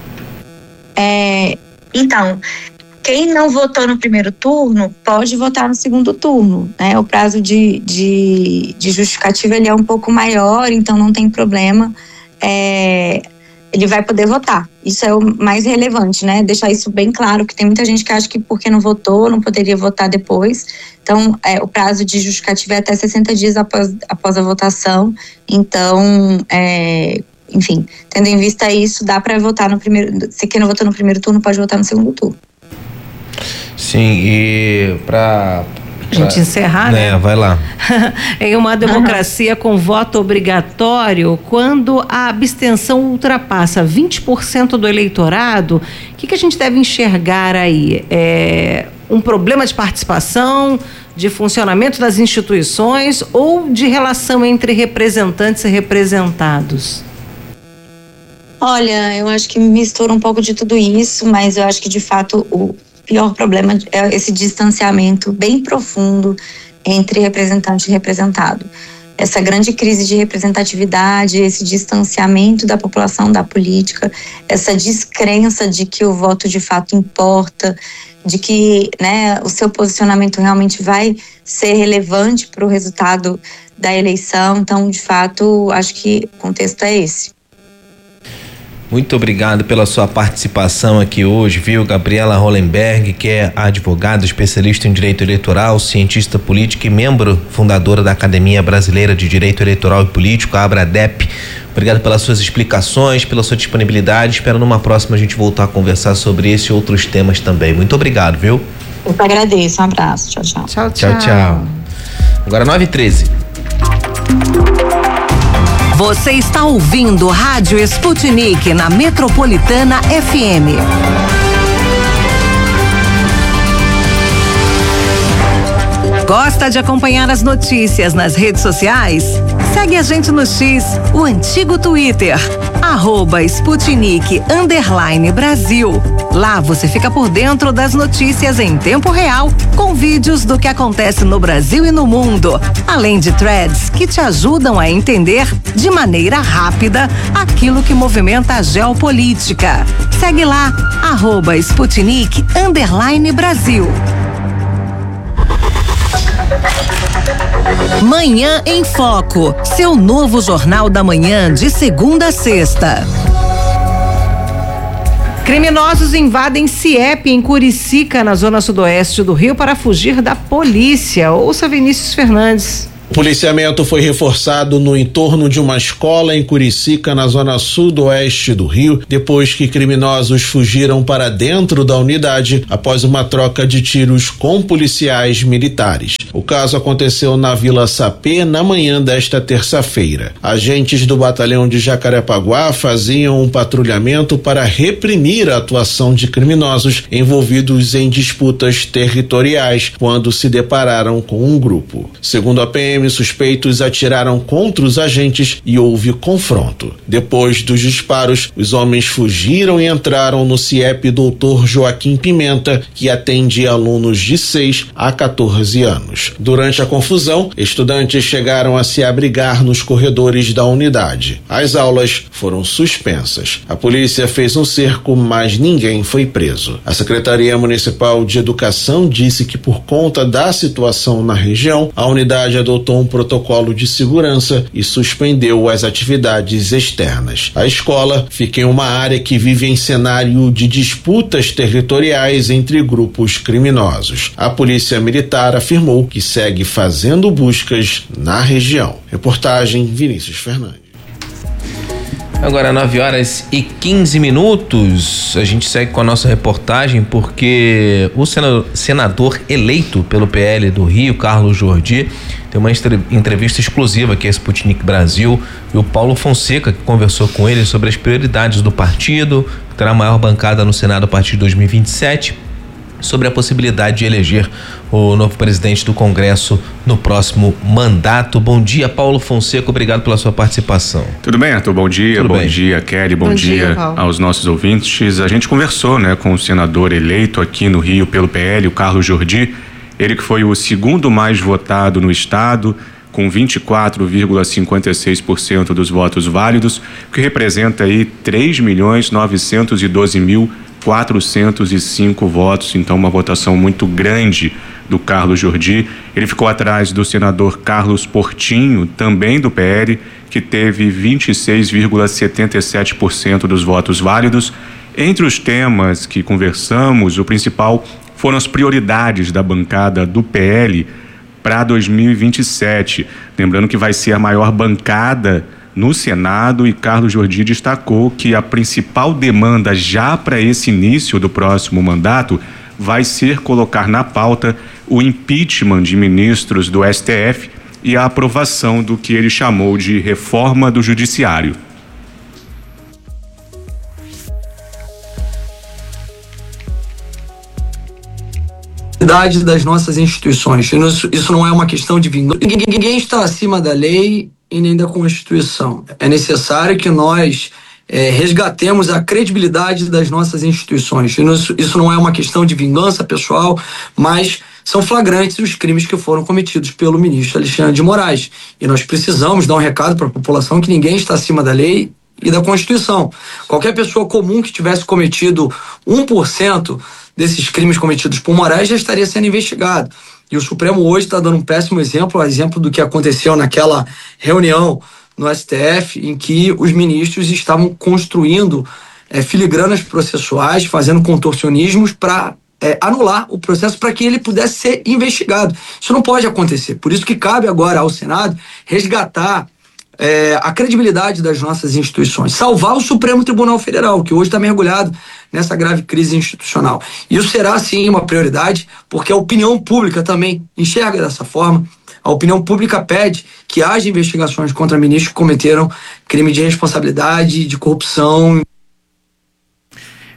É, então, quem não votou no primeiro turno pode votar no segundo turno, né? O prazo de, de, de justificativa ele é um pouco maior, então não tem problema. É, ele vai poder votar. Isso é o mais relevante, né? Deixar isso bem claro, que tem muita gente que acha que porque não votou, não poderia votar depois. Então, é, o prazo de justificativa é até sessenta dias após, após a votação. Então, é, enfim, tendo em vista isso, dá para votar no primeiro... Se quem não votou no primeiro turno, pode votar no segundo turno. Sim, e para a gente encerrar, né? né? Vai lá. Em uma democracia uhum. com voto obrigatório, quando a abstenção ultrapassa vinte por cento do eleitorado, o que, que a gente deve enxergar aí? É um problema de participação, de funcionamento das instituições ou de relação entre representantes e representados? Olha, eu acho que mistura um pouco de tudo isso, mas eu acho que de fato o pior problema é esse distanciamento bem profundo entre representante e representado. Essa grande crise de representatividade, esse distanciamento da população da política, essa descrença de que o voto de fato importa, de que, né, o seu posicionamento realmente vai ser relevante para o resultado da eleição. Então, de fato, acho que o contexto é esse. Muito obrigado pela sua participação aqui hoje, viu? Gabriela Hollenberg, que é advogada, especialista em direito eleitoral, cientista política e membro fundadora da Academia Brasileira de Direito Eleitoral e Político, a ABRADEP. Obrigado pelas suas explicações, pela sua disponibilidade. Espero numa próxima a gente voltar a conversar sobre esse e outros temas também. Muito obrigado, viu? Eu que agradeço. Um abraço. Tchau, tchau. Tchau, tchau. Tchau, tchau. Agora nove e treze. Você está ouvindo Rádio Sputnik na Metropolitana F M. Gosta de acompanhar as notícias nas redes sociais? Segue a gente no X, o antigo Twitter, arroba Sputnik underline Brasil. Lá você fica por dentro das notícias em tempo real, com vídeos do que acontece no Brasil e no mundo, além de threads que te ajudam a entender de maneira rápida aquilo que movimenta a geopolítica. Segue lá, arroba Sputnik underline Brasil. Manhã em Foco, seu novo Jornal da Manhã de segunda a sexta. Criminosos invadem C I E P em Curicica, na zona sudoeste do Rio, para fugir da polícia. Ouça Vinícius Fernandes. O policiamento foi reforçado no entorno de uma escola em Curicica, na zona sudoeste do Rio, depois que criminosos fugiram para dentro da unidade após uma troca de tiros com policiais militares. O caso aconteceu na Vila Sapê na manhã desta terça-feira. Agentes do batalhão de Jacarepaguá faziam um patrulhamento para reprimir a atuação de criminosos envolvidos em disputas territoriais quando se depararam com um grupo. Segundo a P M, suspeitos atiraram contra os agentes e houve confronto. Depois dos disparos, os homens fugiram e entraram no C I E P doutor Joaquim Pimenta, que atende alunos de seis a quatorze anos. Durante a confusão, estudantes chegaram a se abrigar nos corredores da unidade. As aulas foram suspensas. A polícia fez um cerco, mas ninguém foi preso. A Secretaria Municipal de Educação disse que, por conta da situação na região, a unidade adotou um protocolo de segurança e suspendeu as atividades externas. A escola fica em uma área que vive em cenário de disputas territoriais entre grupos criminosos. A Polícia Militar afirmou que segue fazendo buscas na região. Reportagem Vinícius Fernandes. Agora nove horas e quinze minutos, a gente segue com a nossa reportagem porque o senador eleito pelo P L do Rio, Carlos Jordi, tem uma entrevista exclusiva aqui a Sputnik Brasil, e o Paulo Fonseca, que conversou com ele sobre as prioridades do partido, que terá a maior bancada no Senado a partir de dois mil e vinte e sete, sobre a possibilidade de eleger o novo presidente do Congresso no próximo mandato. Bom dia, Paulo Fonseca, obrigado pela sua participação. Tudo bem, Arthur? Bom dia, Tudo bom bem. dia, Kelly, bom, Bom dia, dia aos nossos ouvintes. A gente conversou, né, com o senador eleito aqui no Rio pelo P L, o Carlos Jordi, ele que foi o segundo mais votado no estado, com vinte e quatro vírgula cinquenta e seis por cento dos votos válidos, o que representa aí três milhões novecentos e doze mil quatrocentos e cinco votos, então uma votação muito grande do Carlos Jordi. Ele ficou atrás do senador Carlos Portinho, também do P L, que teve vinte e seis vírgula setenta e sete por cento dos votos válidos. Entre os temas que conversamos, o principal foram as prioridades da bancada do P L para dois mil e vinte e sete. Lembrando que vai ser a maior bancada no Senado, e Carlos Jordi destacou que a principal demanda já para esse início do próximo mandato vai ser colocar na pauta o impeachment de ministros do S T F e a aprovação do que ele chamou de reforma do judiciário. Das nossas instituições. Isso, isso não é uma questão de vingança. Ninguém, ninguém está acima da lei e nem da Constituição. É necessário que nós é, resgatemos a credibilidade das nossas instituições. Isso, isso não é uma questão de vingança pessoal, mas são flagrantes os crimes que foram cometidos pelo ministro Alexandre de Moraes. E nós precisamos dar um recado para a população que ninguém está acima da lei e da Constituição. Qualquer pessoa comum que tivesse cometido um por cento desses crimes cometidos por Moraes já estaria sendo investigado. E o Supremo hoje está dando um péssimo exemplo, exemplo do que aconteceu naquela reunião no S T F, em que os ministros estavam construindo é, filigranas processuais, fazendo contorcionismos para é, anular o processo para que ele pudesse ser investigado. Isso não pode acontecer. Por isso que cabe agora ao Senado resgatar É, a credibilidade das nossas instituições, salvar o Supremo Tribunal Federal, que hoje está mergulhado nessa grave crise institucional. Isso será, sim, uma prioridade, porque a opinião pública também enxerga dessa forma. A opinião pública pede que haja investigações contra ministros que cometeram crime de responsabilidade, de corrupção.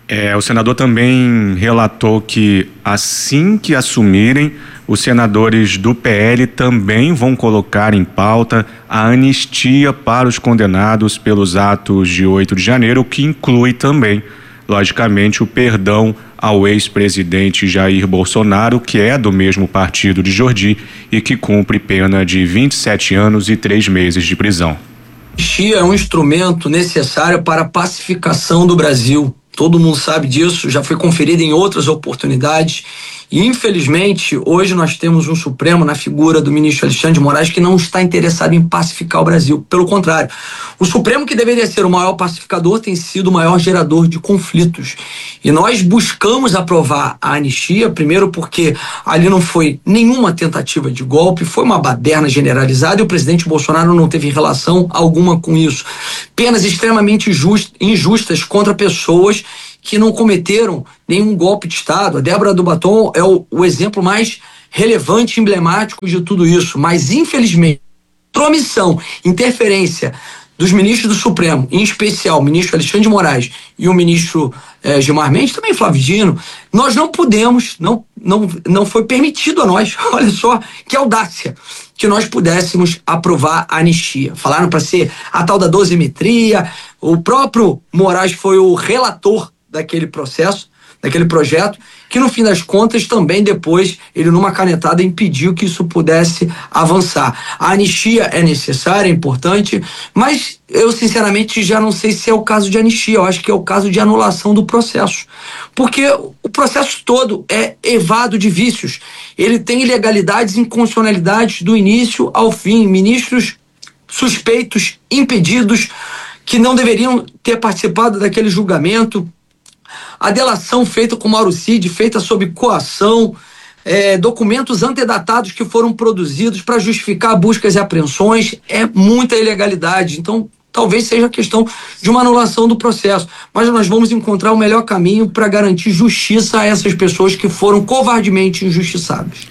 É, o senador também relatou que assim que assumirem, os senadores do P L também vão colocar em pauta a anistia para os condenados pelos atos de oito de janeiro, o que inclui também, logicamente, o perdão ao ex-presidente Jair Bolsonaro, que é do mesmo partido de Jordi e que cumpre pena de vinte e sete anos e três meses de prisão. A anistia é um instrumento necessário para a pacificação do Brasil. Todo mundo sabe disso, já foi conferido em outras oportunidades. E, infelizmente, hoje nós temos um Supremo na figura do ministro Alexandre de Moraes que não está interessado em pacificar o Brasil. Pelo contrário, o Supremo, que deveria ser o maior pacificador, tem sido o maior gerador de conflitos. E nós buscamos aprovar a anistia, primeiro porque ali não foi nenhuma tentativa de golpe, foi uma baderna generalizada e o presidente Bolsonaro não teve relação alguma com isso. Penas extremamente just, injustas contra pessoas que não cometeram nenhum golpe de Estado. A Débora Dubatow é o, o exemplo mais relevante e emblemático de tudo isso. Mas, infelizmente, intromissão, interferência dos ministros do Supremo, em especial o ministro Alexandre de Moraes e o ministro eh, Gilmar Mendes, também Flávio Dino, nós não podemos, não, não, não foi permitido a nós, olha só que audácia, que nós pudéssemos aprovar a anistia. Falaram para ser a tal da dosimetria, o próprio Moraes foi o relator daquele processo, daquele projeto, que no fim das contas também depois ele numa canetada impediu que isso pudesse avançar. A anistia é necessária, é importante, mas eu sinceramente já não sei se é o caso de anistia, eu acho que é o caso de anulação do processo, porque o processo todo é evado de vícios, ele tem ilegalidades e inconstitucionalidades do início ao fim, ministros suspeitos, impedidos, que não deveriam ter participado daquele julgamento, a delação feita com Mauro Cid, feita sob coação, é, documentos antedatados que foram produzidos para justificar buscas e apreensões, é muita ilegalidade. Então, talvez seja a questão de uma anulação do processo. Mas nós vamos encontrar o melhor caminho para garantir justiça a essas pessoas que foram covardemente injustiçadas.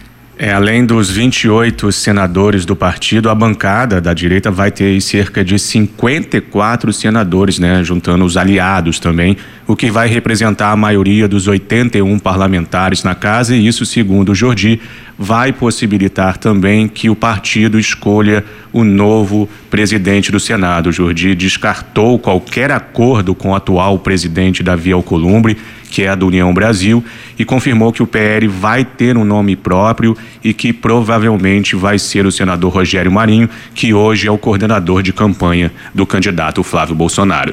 É, além dos vinte e oito senadores do partido, a bancada da direita vai ter cerca de cinquenta e quatro senadores, né, juntando os aliados também, o que vai representar a maioria dos oitenta e um parlamentares na casa, e isso, segundo o Jordi, vai possibilitar também que o partido escolha o novo presidente do Senado. O Jordi descartou qualquer acordo com o atual presidente Davi Alcolumbre, que é a do União Brasil, e confirmou que o P L vai ter um nome próprio e que provavelmente vai ser o senador Rogério Marinho, que hoje é o coordenador de campanha do candidato Flávio Bolsonaro.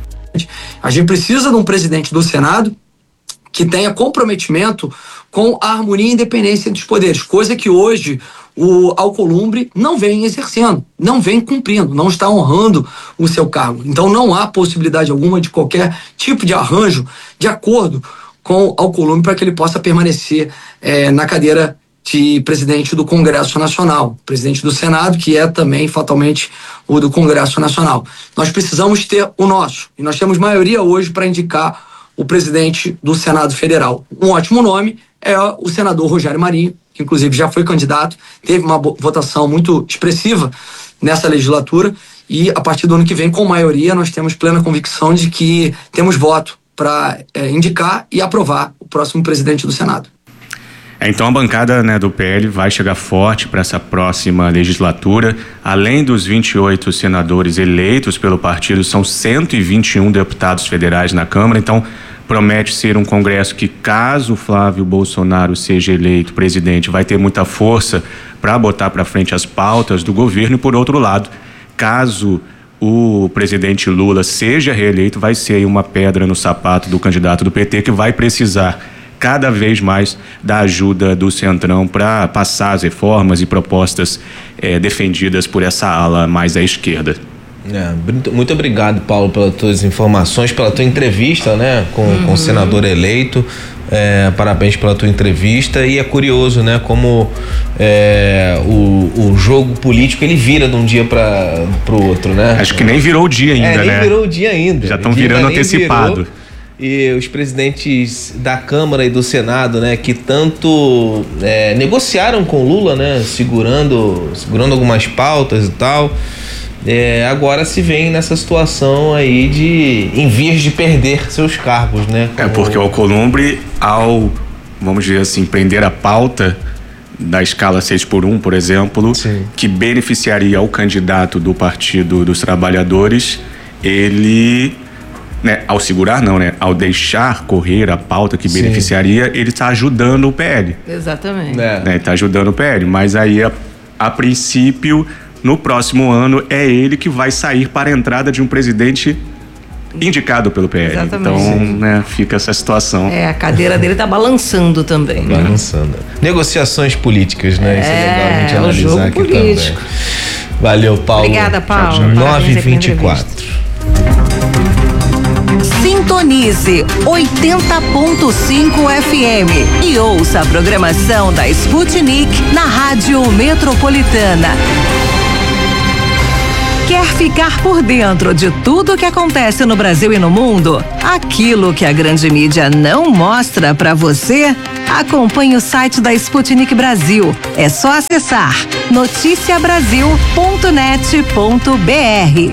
A gente precisa de um presidente do Senado que tenha comprometimento com a harmonia e independência dos poderes, coisa que hoje o Alcolumbre não vem exercendo, não vem cumprindo, não está honrando o seu cargo. Então não há possibilidade alguma de qualquer tipo de arranjo, de acordo com o Alcolumbre para que ele possa permanecer eh, na cadeira de presidente do Congresso Nacional, presidente do Senado, que é também fatalmente o do Congresso Nacional. Nós precisamos ter o nosso, e nós temos maioria hoje para indicar o presidente do Senado Federal. Um ótimo nome é o senador Rogério Marinho, que inclusive já foi candidato, teve uma votação muito expressiva nessa legislatura, e a partir do ano que vem, com maioria, nós temos plena convicção de que temos voto para é, indicar e aprovar o próximo presidente do Senado. Então a bancada, né, do P L vai chegar forte para essa próxima legislatura. Além dos vinte e oito senadores eleitos pelo partido, são cento e vinte e um deputados federais na Câmara. Então promete ser um Congresso que, caso Flávio Bolsonaro seja eleito presidente, vai ter muita força para botar para frente as pautas do governo. E por outro lado, caso o presidente Lula seja reeleito, vai ser aí uma pedra no sapato do candidato do P T, que vai precisar cada vez mais da ajuda do Centrão para passar as reformas e propostas eh, defendidas por essa ala mais à esquerda. É, muito obrigado, Paulo, pelas tuas informações, pela tua entrevista, né, com, uhum. com o senador eleito. É, parabéns pela tua entrevista. E é curioso, né, como é, o, o jogo político ele vira de um dia para o outro, né? Acho que nem virou o dia ainda, é, nem né? Nem virou o dia ainda. Já estão virando antecipado. Virou. E os presidentes da Câmara e do Senado, né, que tanto é, negociaram com Lula, né, segurando, segurando algumas pautas e tal, é, agora se vem nessa situação aí de, em vias de perder seus cargos, né? Como... É porque o Alcolumbre, ao, vamos dizer assim, prender a pauta da escala seis por um, por exemplo, Sim. que beneficiaria o candidato do Partido dos Trabalhadores, ele, né, ao segurar não, né, ao deixar correr a pauta que Sim. beneficiaria, ele está ajudando o P L. Exatamente. É. Né, está ajudando o P L, mas aí a, a princípio, no próximo ano, é ele que vai sair para a entrada de um presidente indicado pelo P L. Exatamente. Então, né, fica essa situação. É, a cadeira dele tá balançando também. Tá balançando. Né? Negociações políticas, né? É, Isso é legal a gente é analisar jogo aqui político. também. Valeu, Paulo. Obrigada, Paulo. nove e vinte e quatro. Sintonize oitenta ponto cinco F M e ouça a programação da Sputnik na Rádio Metropolitana. Quer ficar por dentro de tudo o que acontece no Brasil e no mundo? Aquilo que a grande mídia não mostra pra você? Acompanhe o site da Sputnik Brasil. É só acessar noticia brasil ponto net ponto b r.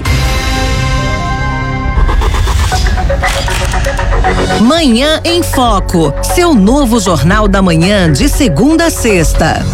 Manhã em Foco, seu novo jornal da manhã de segunda a sexta.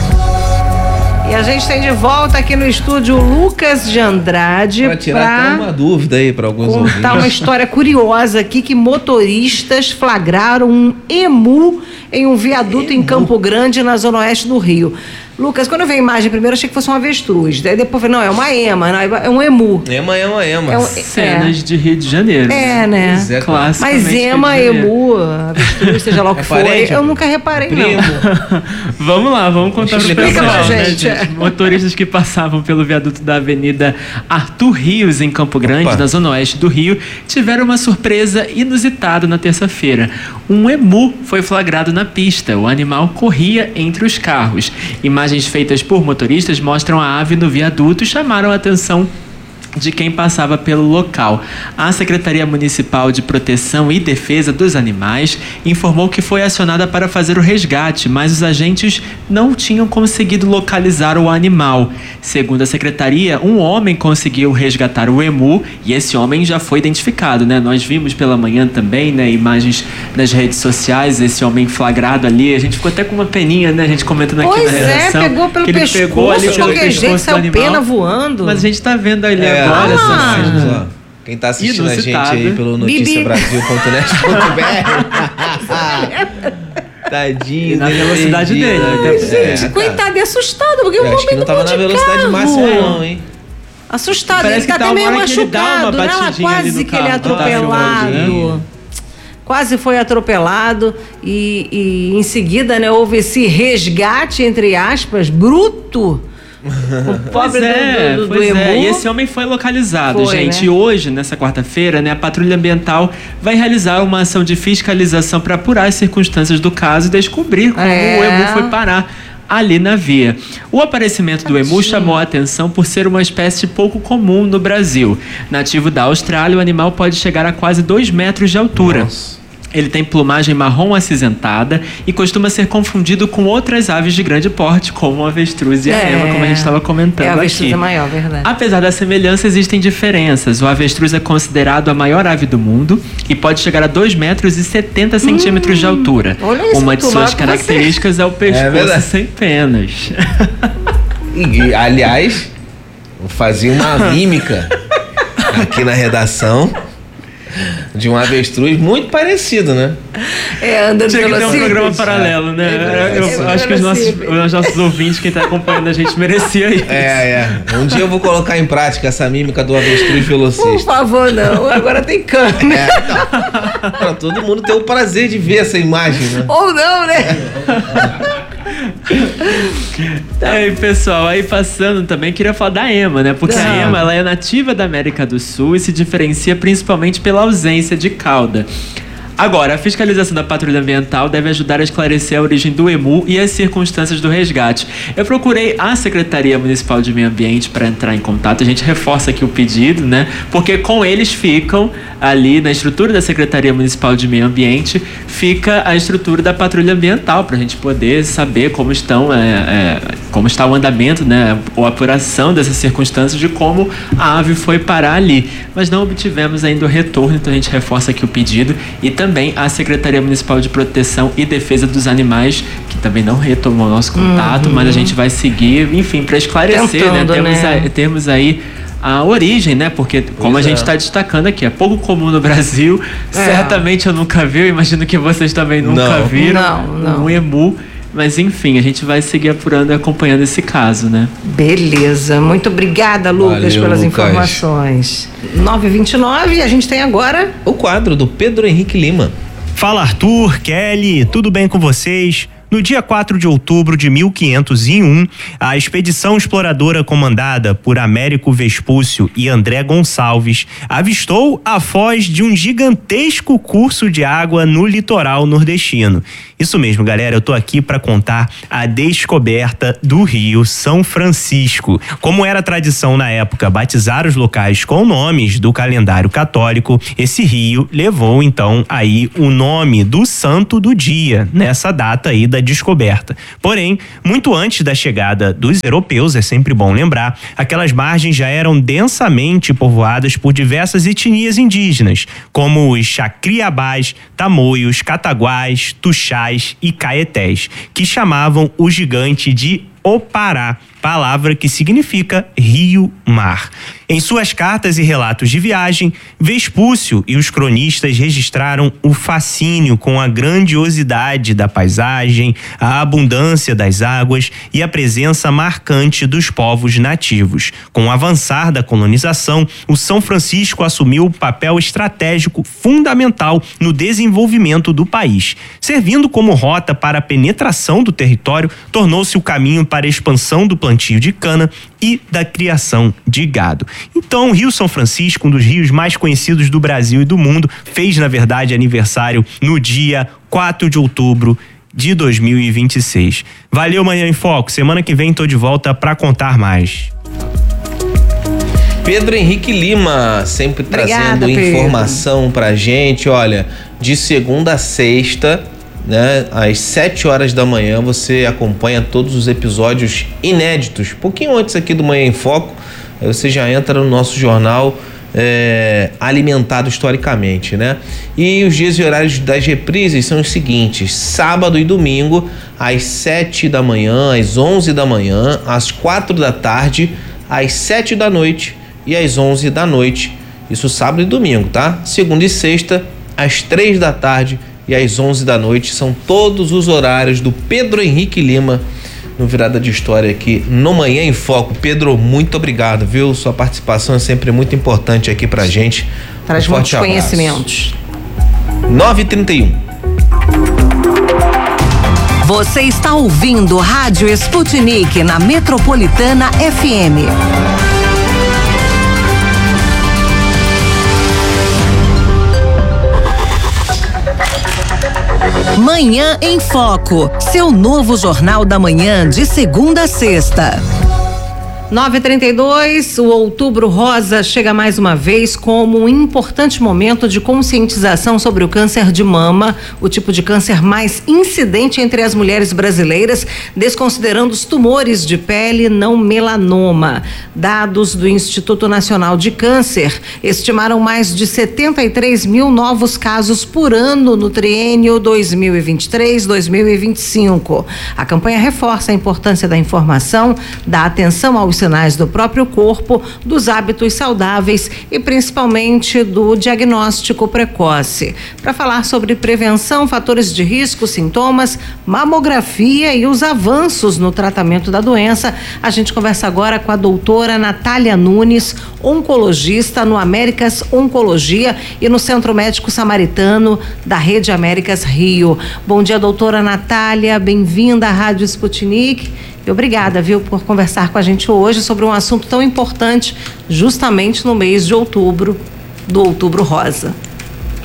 E a gente tem de volta aqui no estúdio Lucas de Andrade para tirar pra até uma dúvida aí para alguns ouvintes. Contar uma história curiosa aqui que motoristas flagraram um emu em um viaduto emu. em Campo Grande, na zona oeste do Rio. Lucas, quando eu vi a imagem primeiro, achei que fosse um avestruz. Daí depois falei, não, é uma ema, não, é um emu. Ema é uma ema. É um, Cenas é. de Rio de Janeiro. É, né? É, mas ema, emu, avestruz, seja lá o que é for, parente, eu nunca reparei, primo. não. Vamos lá, vamos contar pro pessoal, né, gente? gente? Motoristas que passavam pelo viaduto da Avenida Arthur Rios, em Campo Grande, Opa. na zona oeste do Rio, tiveram uma surpresa inusitada na terça-feira. Um emu foi flagrado na pista. O animal corria entre os carros. Imagens feitas por motoristas mostram a ave no viaduto e chamaram a atenção de quem passava pelo local. A Secretaria Municipal de Proteção e Defesa dos Animais informou que foi acionada para fazer o resgate, mas os agentes não tinham conseguido localizar o animal. Segundo a Secretaria, um homem conseguiu resgatar o emu e esse homem já foi identificado, né? Nós vimos pela manhã também, né, imagens nas redes sociais, esse homem flagrado ali. A gente ficou até com uma peninha, né? A gente comentando aqui pois na redação. Pois é, pegou pelo que ele pescoço, pegou ali pelo qualquer pescoço jeito, do saiu animal, pena voando. Mas a gente tá vendo ali é, agora essa ah, cena. Quem tá assistindo Inusitado. a gente aí pelo noticia brasil ponto net ponto b r. Tadinho. E na velocidade dele. Né? Gente, é, coitado, é assustado, porque eu, eu acho que não tava na velocidade máxima não, hein? Assustado, parece ele tá que até meio machucado, né? Quase que ele é atropelado. Quase foi atropelado e, e em seguida, né, houve esse resgate, entre aspas, bruto. O pobre é, do, do, do pois emu. É. E esse homem foi localizado, foi, gente. Né? E hoje, nessa quarta-feira, né, a Patrulha Ambiental vai realizar uma ação de fiscalização para apurar as circunstâncias do caso e descobrir como é. o emu foi parar ali na via. O aparecimento do emu chamou a atenção por ser uma espécie pouco comum no Brasil. Nativo da Austrália, o animal pode chegar a quase dois metros de altura. Nossa. Ele tem plumagem marrom acinzentada e costuma ser confundido com outras aves de grande porte, como o avestruz e a é, ema, como a gente estava comentando é, a avestruz aqui. É maior, verdade. Apesar da semelhança, existem diferenças. O avestruz é considerado a maior ave do mundo e pode chegar a dois metros e setenta centímetros hum, de altura. Olha isso, uma de suas características é o pescoço é sem penas. E, aliás, eu fazia uma mímica aqui na redação de um avestruz muito parecido, né? É, andando Tinha que ter um programa paralelo, né? É, eu, eu é, acho que os nossos, os nossos ouvintes, quem tá acompanhando a gente, merecia isso. É, é. Um dia eu vou colocar em prática essa mímica do avestruz velocista. Por favor, não. Agora tem câmera. É, então, pra todo mundo ter o prazer de ver essa imagem, né? Ou não, né? Aí, pessoal, aí passando também, queria falar da ema, né? Porque não. a ema, ela é nativa da América do Sul e se diferencia principalmente pela ausência de cauda. Agora, a fiscalização da patrulha ambiental deve ajudar a esclarecer a origem do emu e as circunstâncias do resgate. Eu procurei a Secretaria Municipal de Meio Ambiente para entrar em contato. A gente reforça aqui o pedido, né? Porque com eles ficam ali na estrutura da Secretaria Municipal de Meio Ambiente, fica a estrutura da patrulha ambiental, para a gente poder saber como estão, é, é, como está o andamento, né? Ou a apuração dessas circunstâncias de como a ave foi parar ali. Mas não obtivemos ainda o retorno, então a gente reforça aqui o pedido. E também a Secretaria Municipal de Proteção e Defesa dos Animais, que também não retomou o nosso contato, uhum. mas a gente vai seguir, enfim, para esclarecer, Tentando, né? Temos, né? A, temos aí a origem, né? Porque, como pois a gente está é. destacando aqui, é pouco comum no Brasil. É. Certamente eu nunca vi, eu imagino que vocês também nunca não. viram não, não. um emu. Mas enfim, a gente vai seguir apurando e acompanhando esse caso, né? Beleza, muito obrigada, Lucas, Valeu, pelas Lucas. informações. nove e vinte e nove, e a gente tem agora o quadro do Pedro Henrique Lima. Fala, Arthur, Kelly, tudo bem com vocês? No dia quatro de outubro de mil quinhentos e um, a expedição exploradora comandada por Américo Vespúcio e André Gonçalves avistou a foz de um gigantesco curso de água no litoral nordestino. Isso mesmo, galera, eu tô aqui para contar a descoberta do Rio São Francisco. Como era tradição na época batizar os locais com nomes do calendário católico, esse rio levou então aí o nome do santo do dia, nessa data aí da descoberta. Porém, muito antes da chegada dos europeus, é sempre bom lembrar, aquelas margens já eram densamente povoadas por diversas etnias indígenas, como os Chacriabás, Tamoios, Cataguás, Tuxás e Caetés, que chamavam o gigante de Opará, palavra que significa rio-mar. Em suas cartas e relatos de viagem, Vespúcio e os cronistas registraram o fascínio com a grandiosidade da paisagem, a abundância das águas e a presença marcante dos povos nativos. Com o avançar da colonização, o São Francisco assumiu um papel estratégico fundamental no desenvolvimento do país. Servindo como rota para a penetração do território, tornou-se o caminho para a expansão do plantio de cana e da criação de gado. Então, o Rio São Francisco, um dos rios mais conhecidos do Brasil e do mundo, fez, na verdade, aniversário no dia quatro de outubro de dois mil e vinte e seis. Valeu, Manhã em Foco. Semana que vem tô de volta para contar mais. Pedro Henrique Lima, sempre Obrigada, trazendo Pedro. informação pra gente. Olha, de segunda a sexta, né, às sete horas da manhã, você acompanha todos os episódios inéditos. Pouquinho antes aqui do Manhã em Foco, aí você já entra no nosso jornal é, alimentado historicamente, né? E os dias e horários das reprises são os seguintes: sábado e domingo, às sete da manhã, às onze da manhã, às quatro da tarde, às sete da noite e às onze da noite. Isso sábado e domingo, tá? Segunda e sexta, às três da tarde e às onze da noite. São todos os horários do Pedro Henrique Lima no Virada de História aqui no Manhã em Foco. Pedro, muito obrigado, viu? Sua participação é sempre muito importante aqui pra gente. Traz um muitos conhecimentos. nove e trinta e um. Você está ouvindo Rádio Sputnik na Metropolitana F M. Manhã em Foco, seu novo jornal da manhã de segunda a sexta. nove e trinta e dois, o Outubro Rosa chega mais uma vez como um importante momento de conscientização sobre o câncer de mama, o tipo de câncer mais incidente entre as mulheres brasileiras, desconsiderando os tumores de pele não melanoma. Dados do Instituto Nacional de Câncer estimaram mais de setenta e três mil novos casos por ano no triênio dois mil e vinte e três a dois mil e vinte e cinco. A campanha reforça a importância da informação, da atenção aos sinais do próprio corpo, dos hábitos saudáveis e principalmente do diagnóstico precoce. Para falar sobre prevenção, fatores de risco, sintomas, mamografia e os avanços no tratamento da doença, a gente conversa agora com a doutora Natália Nunes, oncologista no Américas Oncologia e no Centro Médico Samaritano da Rede Américas Rio. Bom dia, doutora Natália, bem-vinda à Rádio Sputnik. E obrigada, viu, por conversar com a gente hoje sobre um assunto tão importante, justamente no mês de outubro, do Outubro Rosa.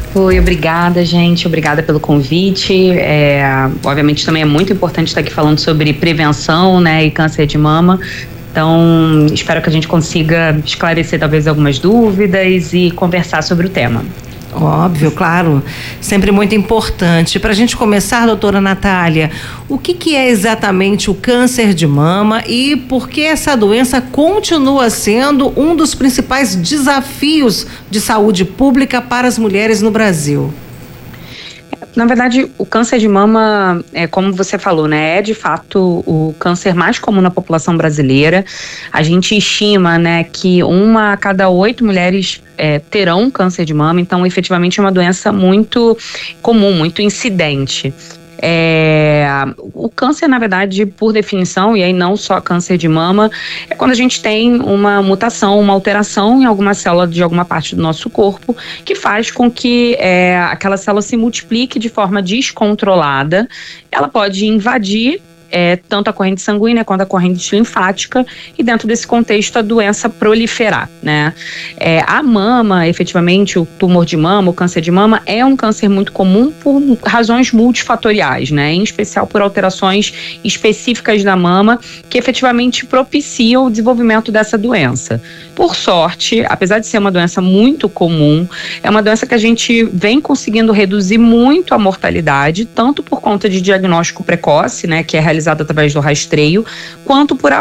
Oi, obrigada, gente. Obrigada pelo convite. É, obviamente também é muito importante estar aqui falando sobre prevenção, né, e câncer de mama. Então, espero que a gente consiga esclarecer talvez algumas dúvidas e conversar sobre o tema. Óbvio, claro, sempre muito importante. Para a gente começar, doutora Natália, o que, que é exatamente o câncer de mama e por que essa doença continua sendo um dos principais desafios de saúde pública para as mulheres no Brasil? Na verdade, o câncer de mama, é, como você falou, né, é de fato o câncer mais comum na população brasileira. A gente estima, né, que uma a cada oito mulheres é, terão câncer de mama, então efetivamente é uma doença muito comum, muito incidente. É, o câncer, na verdade, por definição, e aí não só câncer de mama, é quando a gente tem uma mutação, uma alteração em alguma célula de alguma parte do nosso corpo que faz com que é, aquela célula se multiplique de forma descontrolada. Ela pode invadir É, tanto a corrente sanguínea quanto a corrente linfática e dentro desse contexto a doença proliferar, né? É, a mama, efetivamente, o tumor de mama, o câncer de mama é um câncer muito comum por razões multifatoriais, né? Em especial por alterações específicas da mama que efetivamente propiciam o desenvolvimento dessa doença. Por sorte, apesar de ser uma doença muito comum, é uma doença que a gente vem conseguindo reduzir muito a mortalidade, tanto por conta de diagnóstico precoce, né, que é realizado através do rastreio, quanto por